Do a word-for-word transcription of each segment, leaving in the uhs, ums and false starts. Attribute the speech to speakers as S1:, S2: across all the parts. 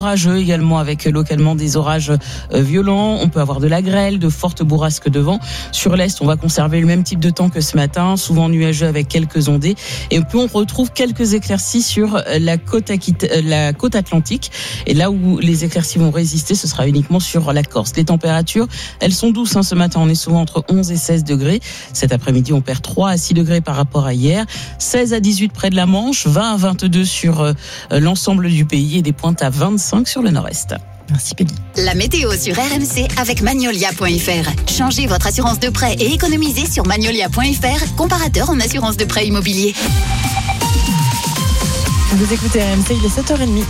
S1: Orageux également, avec localement des orages violents. On peut avoir de la grêle, de fortes bourrasques de vent. Sur l'est, on va conserver le même type de temps que ce matin, souvent nuageux avec quelques ondées. Et puis on retrouve quelques éclaircies sur la côte, la côte atlantique. Et là où les éclaircies vont résister, ce sera uniquement sur la Corse. Les températures, elles sont douces hein, ce matin. On est souvent entre onze et seize degrés. Cet après-midi, on perd trois à six degrés par rapport à hier. seize à dix-huit près de la Manche, vingt à vingt-deux sur euh, l'ensemble du pays et des pointes à vingt-cinq sur le nord-est.
S2: Merci Peggy.
S3: La météo sur R M C avec Magnolia point F R. Changez votre assurance de prêt et économisez sur Magnolia point F R, comparateur en assurance de prêt immobilier.
S2: Vous écoutez R M C, il est sept heures trente.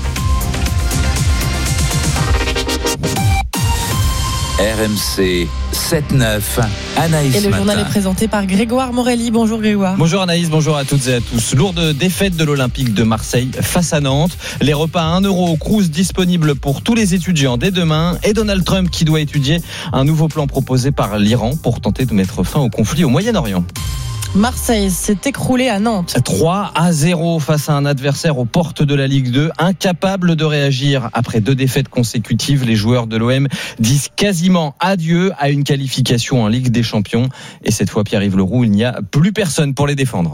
S4: R M C sept neuf, Anaïs.
S2: Et le
S4: Matin.
S2: journal est présenté par Grégoire Morelli. Bonjour Grégoire.
S5: Bonjour Anaïs, bonjour à toutes et à tous. Lourde défaite de l'Olympique de Marseille face à Nantes. Les repas à un euro au Crous disponibles pour tous les étudiants dès demain. Et Donald Trump qui doit étudier un nouveau plan proposé par l'Iran pour tenter de mettre fin au conflit au Moyen-Orient.
S2: Marseille s'est écroulé à Nantes.
S5: trois à zéro face à un adversaire aux portes de la Ligue deux. Incapable de réagir après deux défaites consécutives, les joueurs de l'O M disent quasiment adieu à une qualification en Ligue des Champions. Et cette fois, Pierre-Yves Leroux, il n'y a plus personne pour les défendre.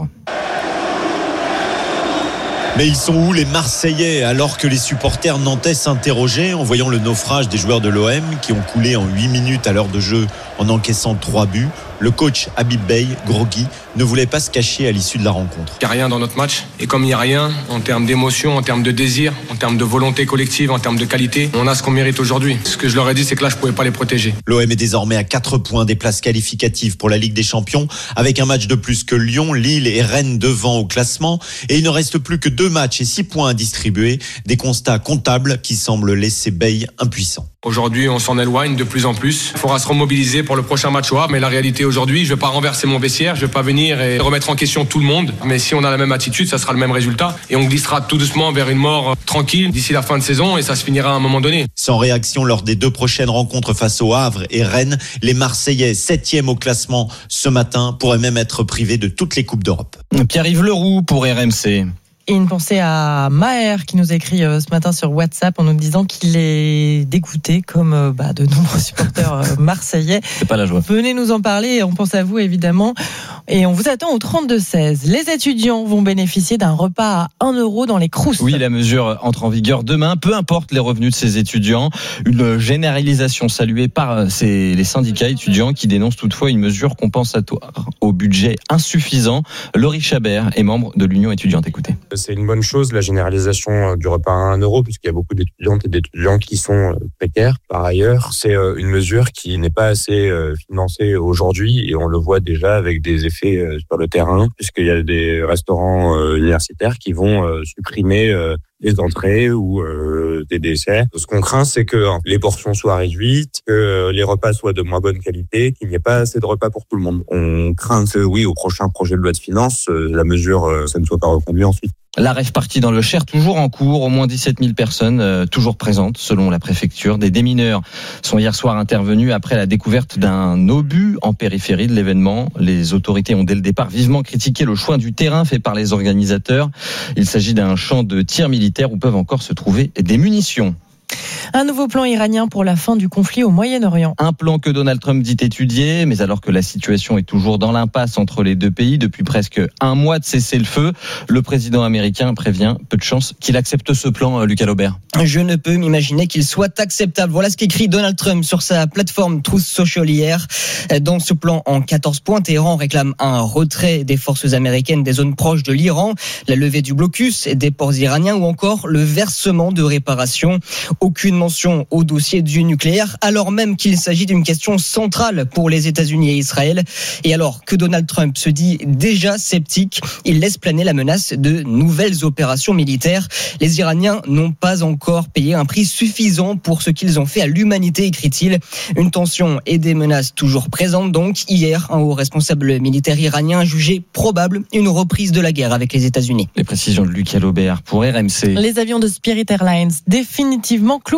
S6: Mais ils sont où les Marseillais alors que les supporters nantais s'interrogeaient en voyant le naufrage des joueurs de l'O M qui ont coulé en huit minutes à l'heure de jeu en encaissant trois buts. Le coach Habib Beye, groggy, ne voulait pas se cacher à l'issue de la rencontre.
S7: Il n'y a rien dans notre match. Et comme il n'y a rien en termes d'émotion, en termes de désir, en termes de volonté collective, en termes de qualité, on a ce qu'on mérite aujourd'hui. Ce que je leur ai dit, c'est que là, je ne pouvais pas les protéger.
S6: L'O M est désormais à quatre points des places qualificatives pour la Ligue des Champions, avec un match de plus que Lyon, Lille et Rennes devant au classement. Et il ne reste plus que deux matchs et six points à distribuer. Des constats comptables qui semblent laisser Beye impuissant.
S7: Aujourd'hui, on s'en éloigne de plus en plus. Il faudra se remobiliser pour le prochain match au Havre. Mais la réalité aujourd'hui, je ne vais pas renverser mon vestiaire, je ne vais pas venir et remettre en question tout le monde. Mais si on a la même attitude, ça sera le même résultat. Et on glissera tout doucement vers une mort tranquille d'ici la fin de saison et ça se finira à un moment donné.
S6: Sans réaction lors des deux prochaines rencontres face au Havre et Rennes, les Marseillais, septième au classement ce matin, pourraient même être privés de toutes les Coupes d'Europe.
S5: Pierre-Yves Leroux pour R M C.
S2: Et une pensée à Maher qui nous écrit ce matin sur WhatsApp en nous disant qu'il est dégoûté comme bah, de nombreux supporters marseillais.
S5: C'est pas la joie.
S2: Venez nous en parler, on pense à vous évidemment. Et on vous attend au trente-deux seize. Les étudiants vont bénéficier d'un repas à un euro dans les Crous.
S5: Oui, la mesure entre en vigueur demain, peu importe les revenus de ces étudiants. Une généralisation saluée par ces, les syndicats étudiants qui dénoncent toutefois une mesure compensatoire au budget insuffisant. Laurie Chabert est membre de l'Union étudiante. Écoutez.
S8: C'est une bonne chose, la généralisation du repas à un euro, puisqu'il y a beaucoup d'étudiantes et d'étudiants qui sont précaires. Par ailleurs, c'est une mesure qui n'est pas assez financée aujourd'hui et on le voit déjà avec des effets sur le terrain, puisqu'il y a des restaurants universitaires qui vont supprimer des entrées ou euh, des desserts. Ce qu'on craint, c'est que les portions soient réduites, que les repas soient de moins bonne qualité, qu'il n'y ait pas assez de repas pour tout le monde. On craint que, oui, au prochain projet de loi de finances, la mesure, euh, ça ne soit pas reconduit ensuite.
S5: La rave party dans le Cher, toujours en cours, au moins dix-sept mille personnes euh, toujours présentes selon la préfecture. Des démineurs sont hier soir intervenus après la découverte d'un obus en périphérie de l'événement. Les autorités ont dès le départ vivement critiqué le choix du terrain fait par les organisateurs. Il s'agit d'un champ de tir militaire où peuvent encore se trouver des munitions.
S2: Un nouveau plan iranien pour la fin du conflit au Moyen-Orient.
S5: Un plan que Donald Trump dit étudier, mais alors que la situation est toujours dans l'impasse entre les deux pays depuis presque un mois de cessez-le-feu, le président américain prévient peu de chances qu'il accepte ce plan, Lucas Laubert.
S9: Je ne peux m'imaginer qu'il soit acceptable. Voilà ce qu'écrit Donald Trump sur sa plateforme Truth Social hier. Dans ce plan en quatorze points, Téhéran réclame un retrait des forces américaines des zones proches de l'Iran, la levée du blocus des ports iraniens ou encore le versement de réparations. Aucune mention au dossier du nucléaire, alors même qu'il s'agit d'une question centrale pour les États-Unis et Israël. Et alors que Donald Trump se dit déjà sceptique, il laisse planer la menace de nouvelles opérations militaires. Les Iraniens n'ont pas encore payé un prix suffisant pour ce qu'ils ont fait à l'humanité, écrit-il. Une tension et des menaces toujours présentes donc. Hier, un haut responsable militaire iranien a jugé probable une reprise de la guerre avec les États-Unis.
S5: Les précisions de Lucas Laubert pour R M C.
S2: Les avions de Spirit Airlines définitivement cloués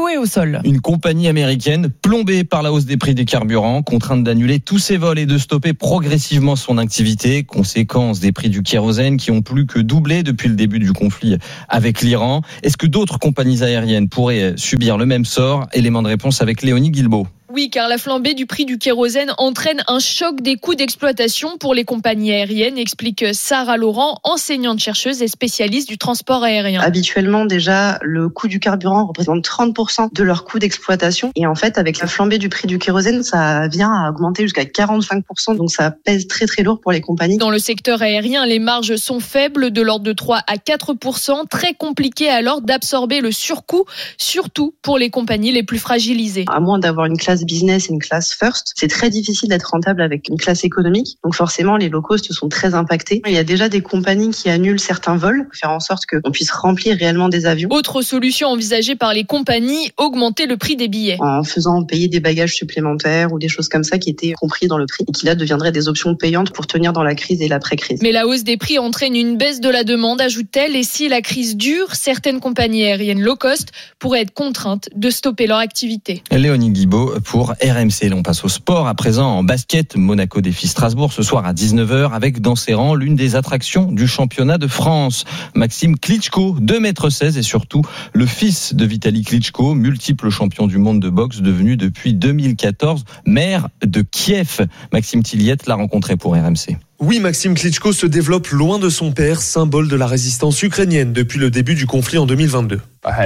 S2: est au sol.
S5: Une compagnie américaine plombée par la hausse des prix des carburants, contrainte d'annuler tous ses vols et de stopper progressivement son activité, conséquence des prix du kérosène qui ont plus que doublé depuis le début du conflit avec l'Iran. Est-ce que d'autres compagnies aériennes pourraient subir le même sort? Élément de réponse avec Léonie Guilbault.
S10: Oui, car la flambée du prix du kérosène entraîne un choc des coûts d'exploitation pour les compagnies aériennes, explique Sarah Laurent, enseignante-chercheuse et spécialiste du transport aérien.
S11: Habituellement, déjà, le coût du carburant représente trente pour cent de leur coût d'exploitation. Et en fait, avec la flambée du prix du kérosène, ça vient à augmenter jusqu'à quarante-cinq pour cent. Donc ça pèse très très lourd pour les compagnies.
S10: Dans le secteur aérien, les marges sont faibles, de l'ordre de trois à quatre pour cent. Très compliqué alors d'absorber le surcoût, surtout pour les compagnies les plus fragilisées.
S11: À moins d'avoir une classe business et une classe first, c'est très difficile d'être rentable avec une classe économique. Donc forcément, les low cost sont très impactés. Il y a déjà des compagnies qui annulent certains vols pour faire en sorte qu'on puisse remplir réellement des avions.
S10: Autre solution envisagée par les compagnies, augmenter le prix des billets.
S11: En faisant payer des bagages supplémentaires ou des choses comme ça qui étaient compris dans le prix et qui là deviendraient des options payantes pour tenir dans la crise et l'après-crise.
S10: Mais la hausse des prix entraîne une baisse de la demande, ajoute-t-elle, et si la crise dure, certaines compagnies aériennes low cost pourraient être contraintes de stopper leur activité.
S5: Léonie Guilbault pour R M C. On passe au sport à présent en basket. Monaco défie Strasbourg ce soir à dix-neuf heures avec dans ses rangs l'une des attractions du championnat de France. Maxime Klitschko, deux mètres seize et surtout le fils de Vitali Klitschko, multiple champion du monde de boxe devenu depuis deux mille quatorze maire de Kiev. Maxime Tilliette l'a rencontré pour R M C.
S12: Oui, Maxime Klitschko se développe loin de son père, symbole de la résistance ukrainienne depuis le début du conflit en deux mille vingt-deux.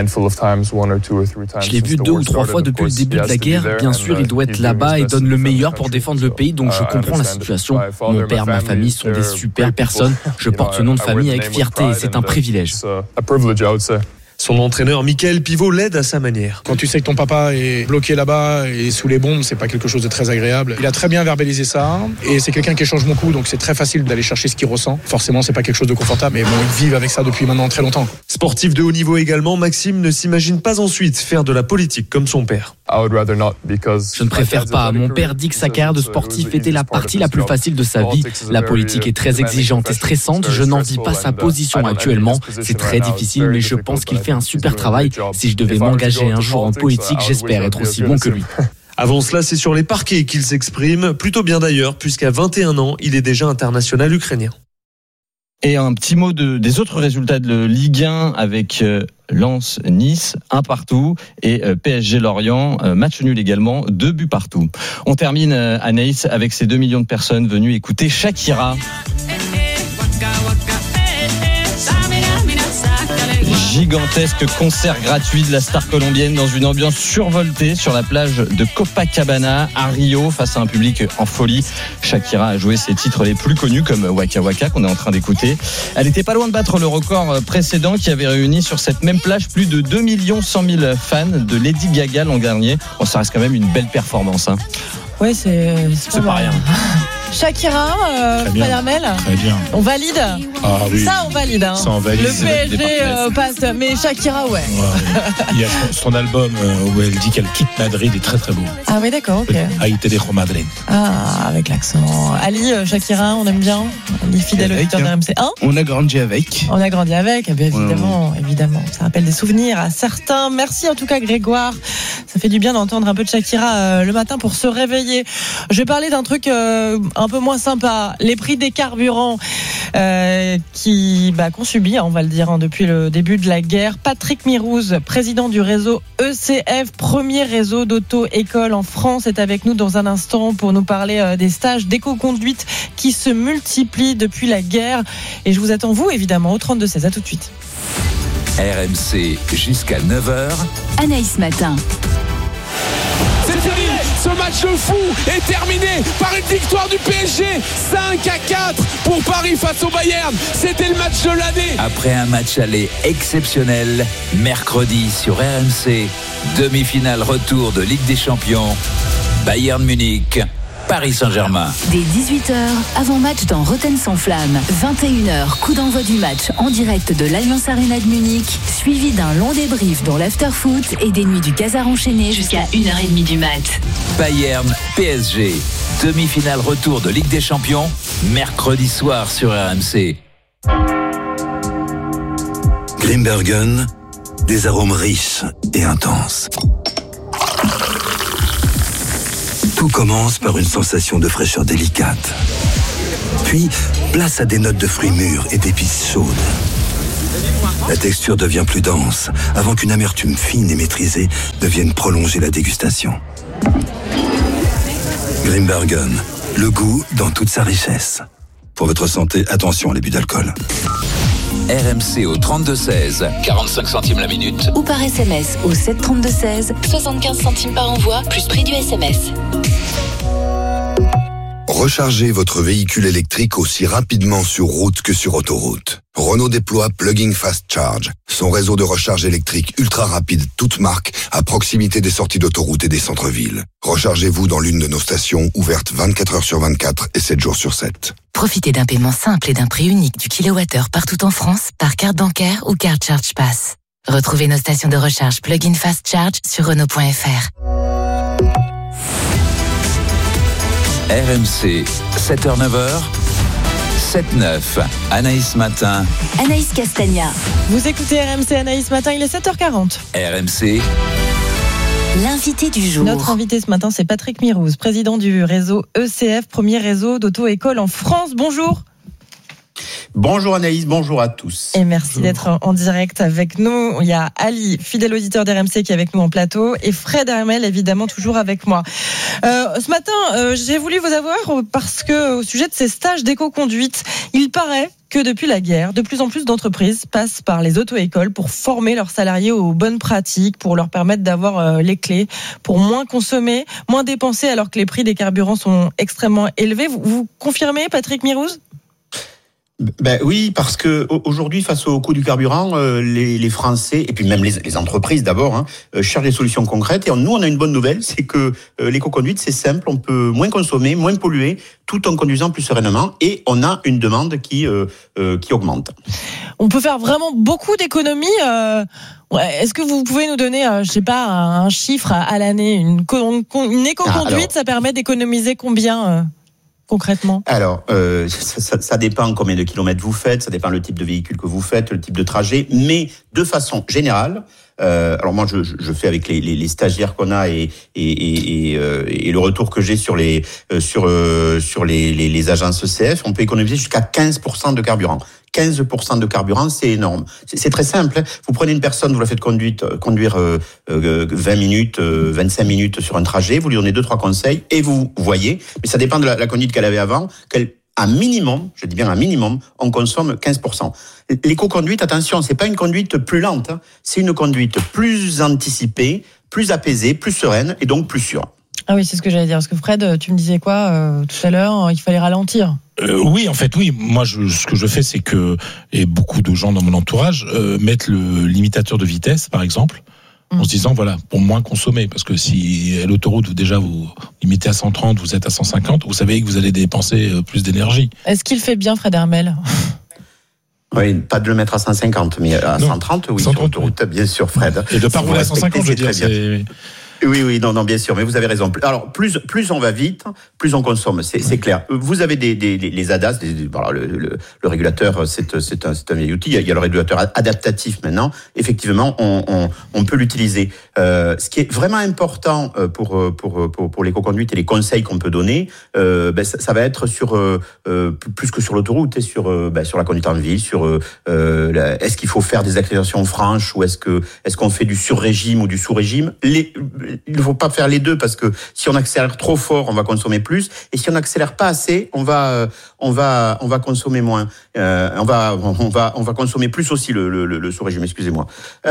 S13: Je l'ai vu deux ou trois fois depuis le début de la guerre. Bien sûr, il doit être là-bas et donne le meilleur pour défendre le pays, donc je comprends la situation. Mon père, ma famille sont des super personnes. Je porte ce nom de famille avec fierté et c'est un privilège.
S12: Son entraîneur Mickaël Pivot l'aide à sa manière.
S14: Quand tu sais que ton papa est bloqué là-bas et sous les bombes, c'est pas quelque chose de très agréable. Il a très bien verbalisé ça et c'est quelqu'un qui échange beaucoup, donc c'est très facile d'aller chercher ce qu'il ressent. Forcément, c'est pas quelque chose de confortable, mais bon, ils vivent avec ça depuis maintenant très longtemps.
S12: Sportif de haut niveau également, Maxime ne s'imagine pas ensuite faire de la politique comme son père.
S13: Je ne préfère pas. Mon père dit que sa carrière de sportif était la partie la plus facile de sa vie. La politique est très exigeante et stressante. Je n'envie pas sa position actuellement. C'est très difficile, mais je pense qu'il fait un super travail. Si je devais m'engager un jour en politique, j'espère être aussi bon que lui.
S12: Avant cela, c'est sur les parquets qu'il s'exprime, plutôt bien d'ailleurs, puisqu'à vingt et un ans, il est déjà international ukrainien.
S5: Et un petit mot de, des autres résultats de Ligue un avec euh, Lens Nice, un partout, et euh, P S G Lorient, euh, match nul également, deux buts partout. On termine euh, à Nice avec ces deux millions de personnes venues écouter Shakira. Gigantesque concert gratuit de la star colombienne dans une ambiance survoltée sur la plage de Copacabana à Rio face à un public en folie. Shakira a joué ses titres les plus connus comme Waka Waka qu'on est en train d'écouter. Elle était pas loin de battre le record précédent qui avait réuni sur cette même plage plus de deux millions cent mille fans de Lady Gaga l'an dernier. Bon, ça reste quand même une belle performance. Hein.
S2: Ouais, c'est
S5: c'est, c'est pas, pas rien.
S2: Shakira, euh, Fayamel,
S15: très bien.
S2: On valide.
S15: Ah oui.
S2: Ça, on valide. Hein.
S15: Ça, on valide.
S2: Le P S G euh, passe, mais Shakira, ouais. ouais,
S15: ouais. Il y a son, son album euh, où elle dit qu'elle quitte Madrid est très très beau.
S2: Ah oui, d'accord, ok.
S15: Aïe te dejo Madrid.
S2: Ah, avec l'accent. Ali, euh, Shakira, on aime bien. Les fidèles auditeurs de R M C. Hein
S15: on a grandi avec.
S2: On a grandi avec, bien évidemment, ouais. évidemment. Ça rappelle des souvenirs à certains. Merci en tout cas, Grégoire. Ça fait du bien d'entendre un peu de Shakira euh, le matin pour se réveiller. Je vais parler d'un truc euh, un peu moins sympa. Les prix des carburants euh, qui bah, qu'on subit, on va le dire, hein, depuis le début de la guerre. Patrick Mirouz, président du réseau E C F, premier réseau d'auto-école en France, est avec nous dans un instant pour nous parler euh, des stages d'éco-conduite qui se multiplient depuis la guerre. Et je vous attends, vous, évidemment, au trente-deux seize. À tout de suite.
S4: R M C jusqu'à neuf heures.
S3: Anaïs Matin.
S16: C'est fini, ce match de fou est terminé par une victoire du P S G, cinq à quatre pour Paris face au Bayern. C'était le match de l'année.
S4: Après un match aller exceptionnel, mercredi sur R M C, demi-finale retour de Ligue des Champions, Bayern Munich, Paris Saint-Germain.
S3: Dès dix-huit heures, avant-match dans Rotten sans flamme. vingt et une heures, coup d'envoi du match en direct de l'Allianz Arena de Munich, suivi d'un long débrief dans l'after-foot et des nuits du Casar enchaîné jusqu'à une heure trente du mat.
S4: Bayern P S G, demi-finale retour de Ligue des Champions, mercredi soir sur R M C.
S17: Grimbergen, des arômes riches et intenses. Tout commence par une sensation de fraîcheur délicate. Puis, place à des notes de fruits mûrs et d'épices chaudes. La texture devient plus dense, avant qu'une amertume fine et maîtrisée ne vienne prolonger la dégustation. Grimbergen, le goût dans toute sa richesse. Pour votre santé, attention à l'abus d'alcool.
S4: R M C au trente-deux seize, quarante-cinq centimes la minute.
S3: Ou par S M S au sept trente-deux seize, soixante-quinze centimes par envoi, plus prix du S M S.
S18: Rechargez votre véhicule électrique aussi rapidement sur route que sur autoroute. Renault déploie Plug-in Fast Charge, son réseau de recharge électrique ultra rapide, toute marque, à proximité des sorties d'autoroute et des centres-villes. Rechargez-vous dans l'une de nos stations, ouvertes vingt-quatre heures sur vingt-quatre et sept jours sur sept.
S3: Profitez d'un paiement simple et d'un prix unique du kilowattheure partout en France, par carte bancaire ou carte Charge Pass. Retrouvez nos stations de recharge Plug-in Fast Charge sur Renault point F R.
S4: R M C, sept heures neuf heures, sept neuf, Anaïs Matin.
S3: Anaïs Castagna.
S2: Vous écoutez R M C Anaïs Matin, il est sept heures quarante.
S4: R M C.
S3: L'invité du jour.
S2: Notre invité ce matin, c'est Patrick Mirouz, président du réseau E C F, premier réseau d'auto-école en France. Bonjour.
S19: Bonjour Anaïs, bonjour à tous.
S2: Et merci d'être en direct avec nous. Il y a Ali, fidèle auditeur d'R M C, qui est avec nous en plateau, et Fred Hermel, évidemment, toujours avec moi. Euh, ce matin, euh, j'ai voulu vous avoir parce que, au sujet de ces stages d'éco-conduite, il paraît que depuis la guerre, de plus en plus d'entreprises passent par les auto-écoles pour former leurs salariés aux bonnes pratiques, pour leur permettre d'avoir euh, les clés, pour moins consommer, moins dépenser, alors que les prix des carburants sont extrêmement élevés. Vous, vous confirmez, Patrick Mirouz ?
S19: Ben oui, parce que aujourd'hui, face au coût du carburant, euh, les, les Français et puis même les, les entreprises d'abord hein, euh, cherchent des solutions concrètes. Et nous, on a une bonne nouvelle, c'est que euh, l'éco-conduite, c'est simple, on peut moins consommer, moins polluer, tout en conduisant plus sereinement. Et on a une demande qui euh, euh, qui augmente.
S2: On peut faire vraiment beaucoup d'économies. Euh... Ouais, est-ce que vous pouvez nous donner, euh, je sais pas, un chiffre à, à l'année, une, une éco-conduite, ah, alors... ça permet d'économiser combien euh concrètement?
S19: Alors, euh, ça, ça, ça dépend combien de kilomètres vous faites, ça dépend le type de véhicule que vous faites, le type de trajet, mais de façon générale, euh, alors moi je, je fais avec les, les, les stagiaires qu'on a et, et, et, et, euh, et le retour que j'ai sur les euh, sur euh, sur les, les, les agences E C F, on peut économiser jusqu'à quinze pour cent de carburant. quinze pour cent de carburant, c'est énorme. C'est, c'est très simple. Hein. Vous prenez une personne, vous la faites conduire, conduire euh, euh, vingt minutes, euh, vingt-cinq minutes sur un trajet, vous lui donnez deux, trois conseils et vous voyez, mais ça dépend de la, la conduite qu'elle avait avant, qu'elle, à minimum, je dis bien à minimum, on consomme quinze pour cent. L'éco-conduite, attention, c'est pas une conduite plus lente, hein. C'est une conduite plus anticipée, plus apaisée, plus sereine et donc plus sûre.
S2: Ah oui, c'est ce que j'allais dire. Parce que Fred, tu me disais quoi euh, tout à l'heure? Il fallait ralentir.
S15: Euh, oui, en fait, oui. Moi, je, ce que je fais, c'est que, et beaucoup de gens dans mon entourage, euh, mettent le limitateur de vitesse, par exemple, mmh. en se disant, voilà, pour moins consommer. Parce que si à l'autoroute, vous, déjà, vous limitez à cent trente, vous êtes à cent cinquante, vous savez que vous allez dépenser plus d'énergie.
S2: Est-ce qu'il fait bien, Fred Hermel?
S19: Oui, pas de le mettre à cent cinquante, mais à non, cent trente, oui, cent trente, sur l'autoroute, bien sûr, Fred.
S15: Et de pas rouler à cent cinquante, je veux dire, c'est...
S19: Oui, oui, non, non, bien sûr, mais vous avez raison. Alors, plus, plus on va vite, plus on consomme, c'est, c'est clair. Vous avez des, des, les A D A S, des, voilà, le, le, le régulateur, c'est, c'est un, c'est un vieil outil. Il y a le régulateur adaptatif maintenant. Effectivement, on, on, on peut l'utiliser. Euh, ce qui est vraiment important pour, pour, pour, pour l'éco-conduite et les conseils qu'on peut donner, euh, ben, ça, ça va être sur, euh, plus que sur l'autoroute, et sur, ben, sur la conduite en ville, sur, euh, la, est-ce qu'il faut faire des accélérations franches ou est-ce que, est-ce qu'on fait du sur-régime ou du sous-régime? Les, il ne faut pas faire les deux parce que si on accélère trop fort, on va consommer plus, et si on n'accélère pas assez, on va, on va, on va consommer moins. Euh, on va, on va, on va consommer plus aussi le, le, le sous-régime. Excusez-moi.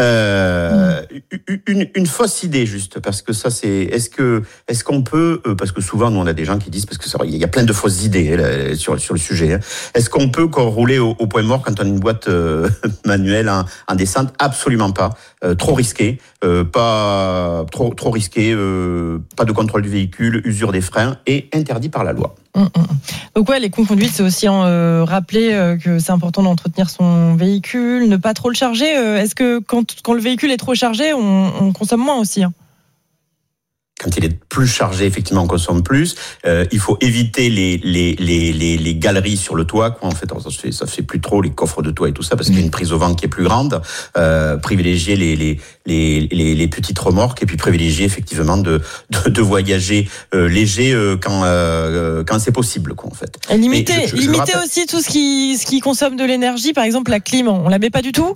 S19: Euh, mmh. une, une fausse idée juste parce que ça c'est. Est-ce que, est-ce qu'on peut, parce que souvent nous on a des gens qui disent parce que ça, il y a plein de fausses idées là, sur sur le sujet. Hein. Est-ce qu'on peut rouler au, au point mort quand on a une boîte euh, manuelle en, en descente? Absolument pas. Euh, trop risqué. Euh, pas trop trop risqué, euh, pas de contrôle du véhicule, usure des freins et interdit par la loi.
S2: Mmh, mmh. Donc ouais, les conduites, c'est aussi euh, rappeler euh, que c'est important d'entretenir son véhicule, ne pas trop le charger. Euh, est-ce que quand, quand le véhicule est trop chargé, on, on consomme moins aussi hein
S19: quand il est plus chargé, effectivement, on consomme plus. Euh, il faut éviter les, les, les, les, les galeries sur le toit, quoi. En fait, ça se fait, ça se fait plus trop, les coffres de toit et tout ça, parce qu'il y a une prise au vent qui est plus grande. Euh, privilégier les, les, les, les, les petites remorques et puis privilégier, effectivement, de, de, de voyager euh, léger euh, quand, euh, quand c'est possible, quoi, en fait.
S2: Et limiter,
S19: je, je, je
S2: limiter
S19: rappelle...
S2: aussi tout ce qui, ce qui consomme de l'énergie, par exemple la clim, on la met pas du tout?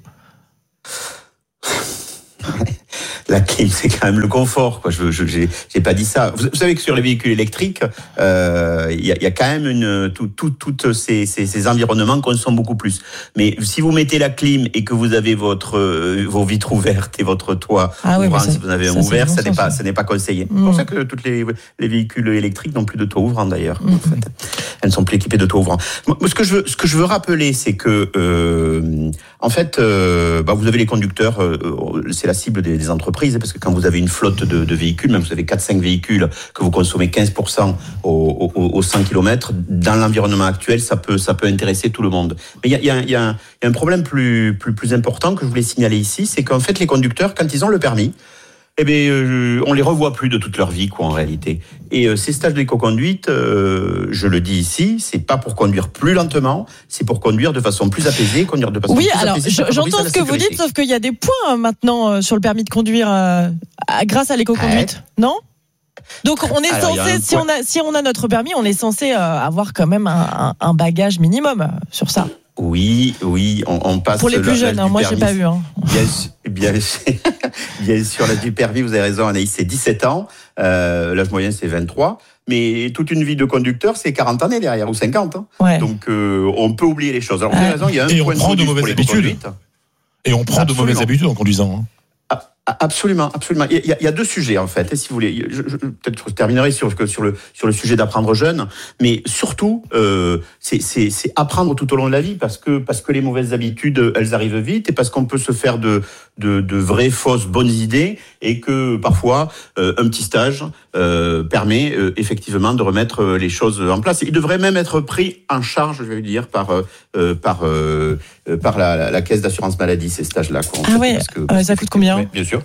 S19: La clim, c'est quand même le confort, quoi. Je, je j'ai, j'ai pas dit ça. Vous, vous savez que sur les véhicules électriques, euh, il y a, y a quand même une, tout, tout, toutes ces, ces, ces environnements consomment beaucoup plus. Mais si vous mettez la clim et que vous avez votre, euh, vos vitres ouvertes et votre toit
S2: ah
S19: ouvrant,
S2: oui,
S19: si vous avez un ouvert, ça n'est pas, ça n'est pas conseillé. Mmh. C'est pour ça que toutes les, les véhicules électriques n'ont plus de toit ouvrant d'ailleurs. Mmh. En fait. Elles ne sont plus équipées de toit ouvrant. Moi, ce que je veux, ce que je veux rappeler, c'est que, euh, en fait, euh, bah, vous avez les conducteurs, euh, c'est la cible des, des entreprises. Parce que quand vous avez une flotte de, de véhicules, même vous avez quatre cinq véhicules, que vous consommez quinze pour cent au, au, au cent kilomètres, dans l'environnement actuel, ça peut, ça peut intéresser tout le monde. Mais il y a, y, a, y, a y a un problème plus, plus, plus important que je voulais signaler ici, c'est qu'en fait, les conducteurs, quand ils ont le permis, eh bien, euh, on les revoit plus de toute leur vie, quoi, en réalité. Et euh, ces stages d'éco-conduite, euh, je le dis ici, c'est pas pour conduire plus lentement, c'est pour conduire de façon plus apaisée, conduire de façon
S2: oui,
S19: plus
S2: alors,
S19: apaisée.
S2: Oui, alors, j'entends ce que vous dites, sauf qu'il y a des points euh, maintenant euh, sur le permis de conduire euh, grâce à l'éco-conduite, ah, non ? Donc on est alors, censé, si on a, si on a notre permis, on est censé euh, avoir quand même un, un, un bagage minimum euh, sur ça.
S19: Oui, oui, on, on passe.
S2: Pour les plus jeunes, hein, moi j'ai pas eu. Hein.
S19: Bien, bien, bien sûr, l'âge du permis, vous avez raison, Anaïs, c'est dix-sept ans. Euh, l'âge moyen, c'est vingt-trois. Mais toute une vie de conducteur, c'est quarante années derrière, ou cinquante. Hein.
S2: Ouais.
S19: Donc euh, on peut oublier les choses. Alors vous avez raison, il y a un
S15: Et
S19: point
S15: on prend
S19: de,
S15: de mauvaises habitudes. Et on prend Absolument. de mauvaises habitudes en conduisant. Hein.
S19: Absolument, absolument. Il y, a, il y a deux sujets en fait. Et si vous voulez, je, je, peut-être je terminerai sur, sur le sur le sujet d'apprendre jeune, mais surtout, euh, c'est, c'est, c'est apprendre tout au long de la vie parce que parce que les mauvaises habitudes, elles arrivent vite et parce qu'on peut se faire de de, de vraies fausses bonnes idées et que parfois euh, un petit stage euh, permet euh, effectivement de remettre les choses en place. Il devrait même être pris en charge, je vais dire, par euh, par euh, par la, la, la caisse d'assurance maladie ces stages-là. Quoi,
S2: ah ouais. Parce que, parce euh, ça coûte combien?
S19: Oui, bien sûr.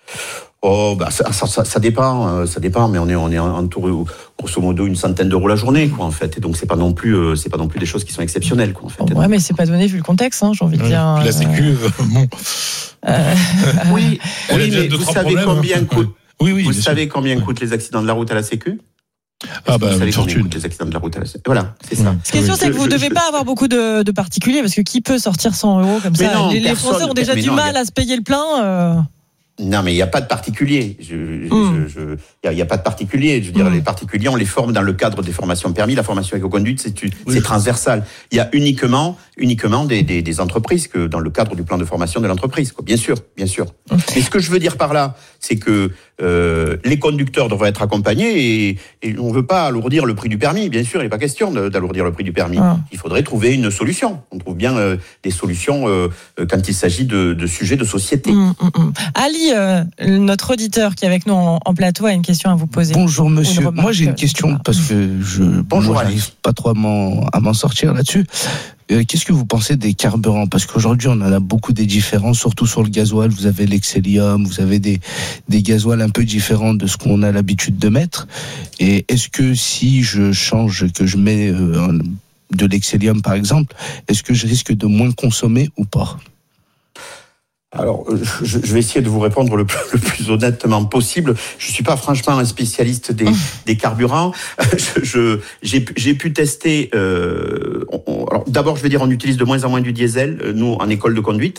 S19: Oh, bah ça, ça, ça, ça dépend, euh, ça dépend, mais on est on est entouré grosso modo une centaine d'euros la journée, quoi, en fait. Et donc c'est pas non plus euh, c'est pas non plus des choses qui sont exceptionnelles, quoi, en fait.
S2: Oh, ouais, mais c'est pas donné vu le contexte, hein, j'ai envie de
S15: ouais,
S2: dire.
S15: La Sécu, euh, bon.
S19: Euh, oui, oui, mais vous savez combien
S15: hein.
S19: coûte.
S15: Oui, oui.
S19: Vous savez sûr. combien coûtent les accidents de la route à la Sécu?
S15: Ah bah,
S19: vous savez
S15: une fortune.
S19: combien coûtent les accidents de la route à la Sécu? Voilà, c'est ça.
S2: Ce qui est sûr, c'est que vous ne devez je, pas avoir beaucoup de, de particuliers, parce que qui peut sortir cent euros comme mais ça non, Les, les Français ont déjà du non, mal a... à se payer le plein. Euh...
S19: Non, mais il n'y a pas de particulier. Il mmh. n'y a, a pas de particulier. Je veux dire, mmh. les particuliers, on les forme dans le cadre des formations permis. La formation éco-conduite, c'est, c'est oui. transversal. Il y a uniquement, uniquement des, des, des entreprises que dans le cadre du plan de formation de l'entreprise. Quoi. Bien sûr, bien sûr. Mmh. Mais ce que je veux dire par là, c'est que euh, les conducteurs devraient être accompagnés et, et on ne veut pas alourdir le prix du permis. Bien sûr, il n'est pas question de, d'alourdir le prix du permis. Mmh. Il faudrait trouver une solution. On trouve bien euh, des solutions euh, quand il s'agit de, de sujets de société.
S2: Mmh, mmh. Ali, Euh, notre auditeur qui est avec nous en, en plateau a une question à vous poser.
S20: Bonjour monsieur, moi j'ai une question parce que je
S19: Bonjour,
S20: moi, j'arrive pas trop à m'en, à m'en sortir là-dessus. Euh, qu'est-ce que vous pensez des carburants? Parce qu'aujourd'hui on en a beaucoup des différents, surtout sur le gasoil. Vous avez l'Excellium, vous avez des, des gasoils un peu différents de ce qu'on a l'habitude de mettre. Et est-ce que si je change, que je mets euh, de l'Excellium par exemple, est-ce que je risque de moins consommer ou pas?
S19: Alors, je, je vais essayer de vous répondre le plus, le plus honnêtement possible. Je suis pas franchement un spécialiste des, des carburants. Je, je, j'ai, j'ai pu tester. Euh, on, alors, d'abord, je vais dire, on utilise de moins en moins du diesel. Nous, en école de conduite,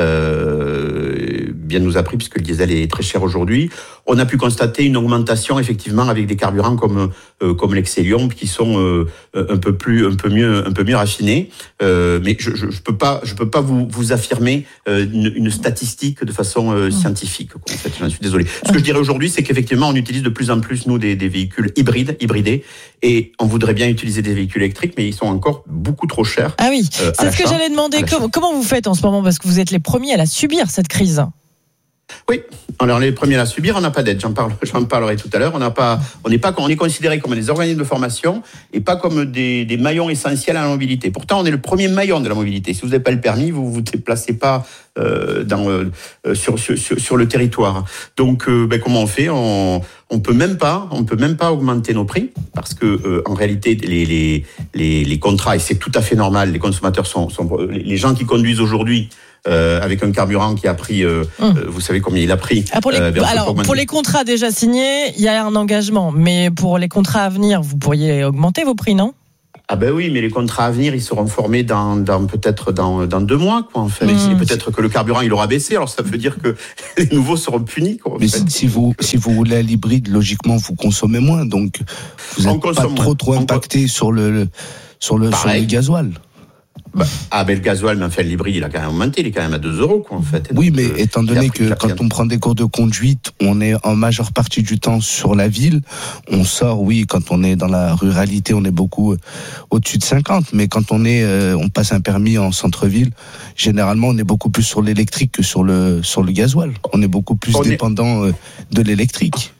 S19: euh, bien nous appris puisque le diesel est très cher aujourd'hui. On a pu constater une augmentation effectivement avec des carburants comme euh, comme l'Excellium qui sont euh, un peu plus, un peu mieux, un peu mieux raffinés. Euh, mais je, je, je peux pas, je peux pas vous vous affirmer euh, une, une statistique de façon euh, scientifique. En fait, j'en suis désolé. Ce que je dirais aujourd'hui, c'est qu'effectivement, on utilise de plus en plus, nous, des, des véhicules hybrides, hybridés, et on voudrait bien utiliser des véhicules électriques, mais ils sont encore beaucoup trop chers.
S2: Ah oui, euh, c'est ce que j'allais demander. Comment, comment vous faites en ce moment? Parce que vous êtes les premiers à la subir, cette crise.
S19: Oui, alors les premiers à la subir, on n'a pas d'aide. J'en parle, j'en parlerai tout à l'heure. On n'a pas, on n'est pas, on est considéré comme des organismes de formation et pas comme des, des maillons essentiels à la mobilité. Pourtant, on est le premier maillon de la mobilité. Si vous n'avez pas le permis, vous vous déplacez pas euh, dans euh, sur, sur sur le territoire. Donc, euh, ben, comment on fait On on peut même pas, on peut même pas augmenter nos prix parce que euh, en réalité, les les les les contrats, et c'est tout à fait normal. Les consommateurs sont, sont les gens qui conduisent aujourd'hui. Euh, avec un carburant qui a pris, euh, hum. euh, vous savez combien il a pris.
S2: Ah, pour les, euh, alors, pour les contrats déjà signés, il y a un engagement, mais pour les contrats à venir, vous pourriez augmenter vos prix, non ?
S19: Ah ben oui, mais les contrats à venir, ils seront formés dans, dans peut-être dans, dans deux mois, quoi, en fait. Mmh. Peut-être que le carburant, il aura baissé, alors ça veut dire que les nouveaux seront punis, quoi.
S20: Mais si, si vous si vous voulez à l'hybride, logiquement, vous consommez moins, donc vous n'êtes pas trop moins. trop impacté On... sur le, le sur le sur le gasoil.
S19: Bah, ah ben le gasoil, mais enfin l'hybride, il a quand même augmenté, il est quand même à deux euros, quoi, en fait.
S20: Oui,
S19: donc,
S20: mais
S19: euh,
S20: étant donné que quand on prend des cours de conduite, on est en majeure partie du temps sur la ville. On sort, oui, quand on est dans la ruralité, on est beaucoup euh, au-dessus de cinquante. Mais quand on est, euh, on passe un permis en centre-ville, généralement, on est beaucoup plus sur l'électrique que sur le sur le gasoil. On est beaucoup plus on dépendant est... euh, de l'électrique.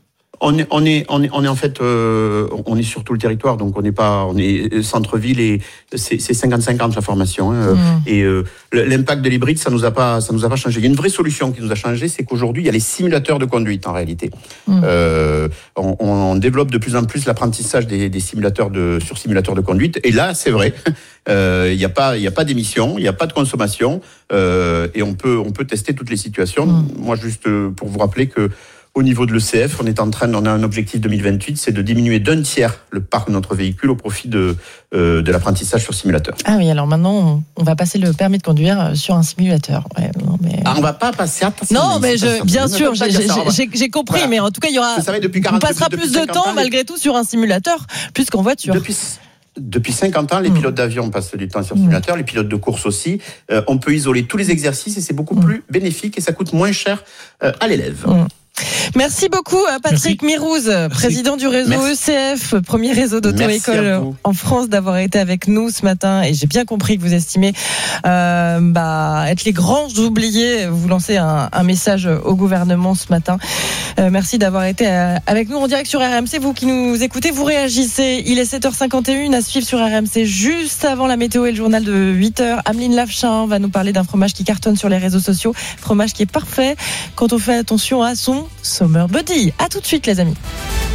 S19: On est, on est, on est, on est en fait, euh, on est sur tout le territoire, donc on n'est pas, on est centre-ville et c'est, c'est cinquante cinquante la formation. Hein, mmh. Et euh, l'impact de l'hybride, ça nous a pas, ça nous a pas changé. Il y a une vraie solution qui nous a changé, c'est qu'aujourd'hui il y a les simulateurs de conduite en réalité. Mmh. Euh, on, on développe de plus en plus l'apprentissage des, des simulateurs de sur simulateurs de conduite. Et là, c'est vrai, euh, il n'y a pas, il y a pas d'émission, il n'y a pas de consommation, euh, et on peut, on peut tester toutes les situations. Mmh. Moi, juste pour vous rappeler que au niveau de l'E C F, on est en train, on a un objectif deux mille vingt-huit, c'est de diminuer d'un tiers le parc de notre véhicule au profit de euh, de l'apprentissage sur simulateur.
S2: Ah oui, alors maintenant on va passer le permis de conduire sur un simulateur. Ouais, non, mais...
S19: ah, on va pas passer à
S2: non, mais je, bien sûr, j'ai, j'ai, j'ai compris, voilà. Mais en tout cas il y aura,
S19: savez, depuis quarante,
S2: on passera
S19: depuis,
S2: plus de temps malgré tout sur un simulateur plus qu'en voiture.
S19: Depuis... Depuis cinquante ans, les pilotes mmh. d'avion passent du temps sur simulateur, mmh. les pilotes de course aussi. Euh, on peut isoler tous les exercices et c'est beaucoup mmh. plus bénéfique et ça coûte moins cher euh, à l'élève. Mmh.
S2: Merci beaucoup Patrick Merci. Mirouz, président du réseau Merci. E C F, premier réseau d'auto-école en France, d'avoir été avec nous ce matin. Et j'ai bien compris que vous estimez euh, bah, être les grands oubliés. Vous lancez un, un message au gouvernement ce matin. Euh, merci d'avoir été avec nous en direct sur R M C. Vous qui nous écoutez, vous réagissez. Il est sept heures cinquante et un à suivre sur R M C. Juste avant la météo et le journal de huit heures, Ameline Lavchin va nous parler d'un fromage qui cartonne sur les réseaux sociaux. Fromage qui est parfait quand on fait attention à son Summer Buddy. À tout de suite les amis.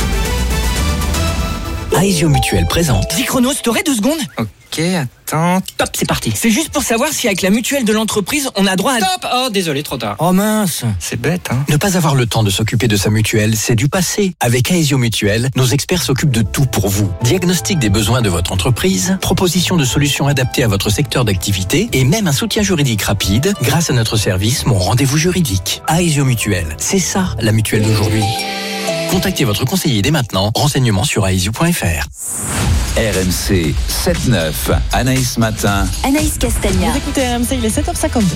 S21: Aesio Mutuelle présente.
S22: Dis Chronos, t'aurais deux secondes ?
S21: Ok, attends.
S22: Top, c'est parti. C'est juste pour savoir si avec la mutuelle de l'entreprise, on a droit à...
S21: Stop ! Oh, désolé, trop tard.
S22: Oh mince.
S21: C'est bête, hein. Ne pas avoir le temps de s'occuper de sa mutuelle, c'est du passé. Avec Aesio Mutuelle, nos experts s'occupent de tout pour vous. Diagnostic des besoins de votre entreprise, proposition de solutions adaptées à votre secteur d'activité et même un soutien juridique rapide grâce à notre service Mon Rendez-vous Juridique. Aesio Mutuelle, c'est ça la mutuelle d'aujourd'hui. Contactez votre conseiller dès maintenant. Renseignements sur aesio point f r.
S4: R M C sept neuf, Anaïs Matin.
S3: Anaïs Castagna.
S2: Vous écoutez R M C, il est sept heures cinquante-deux.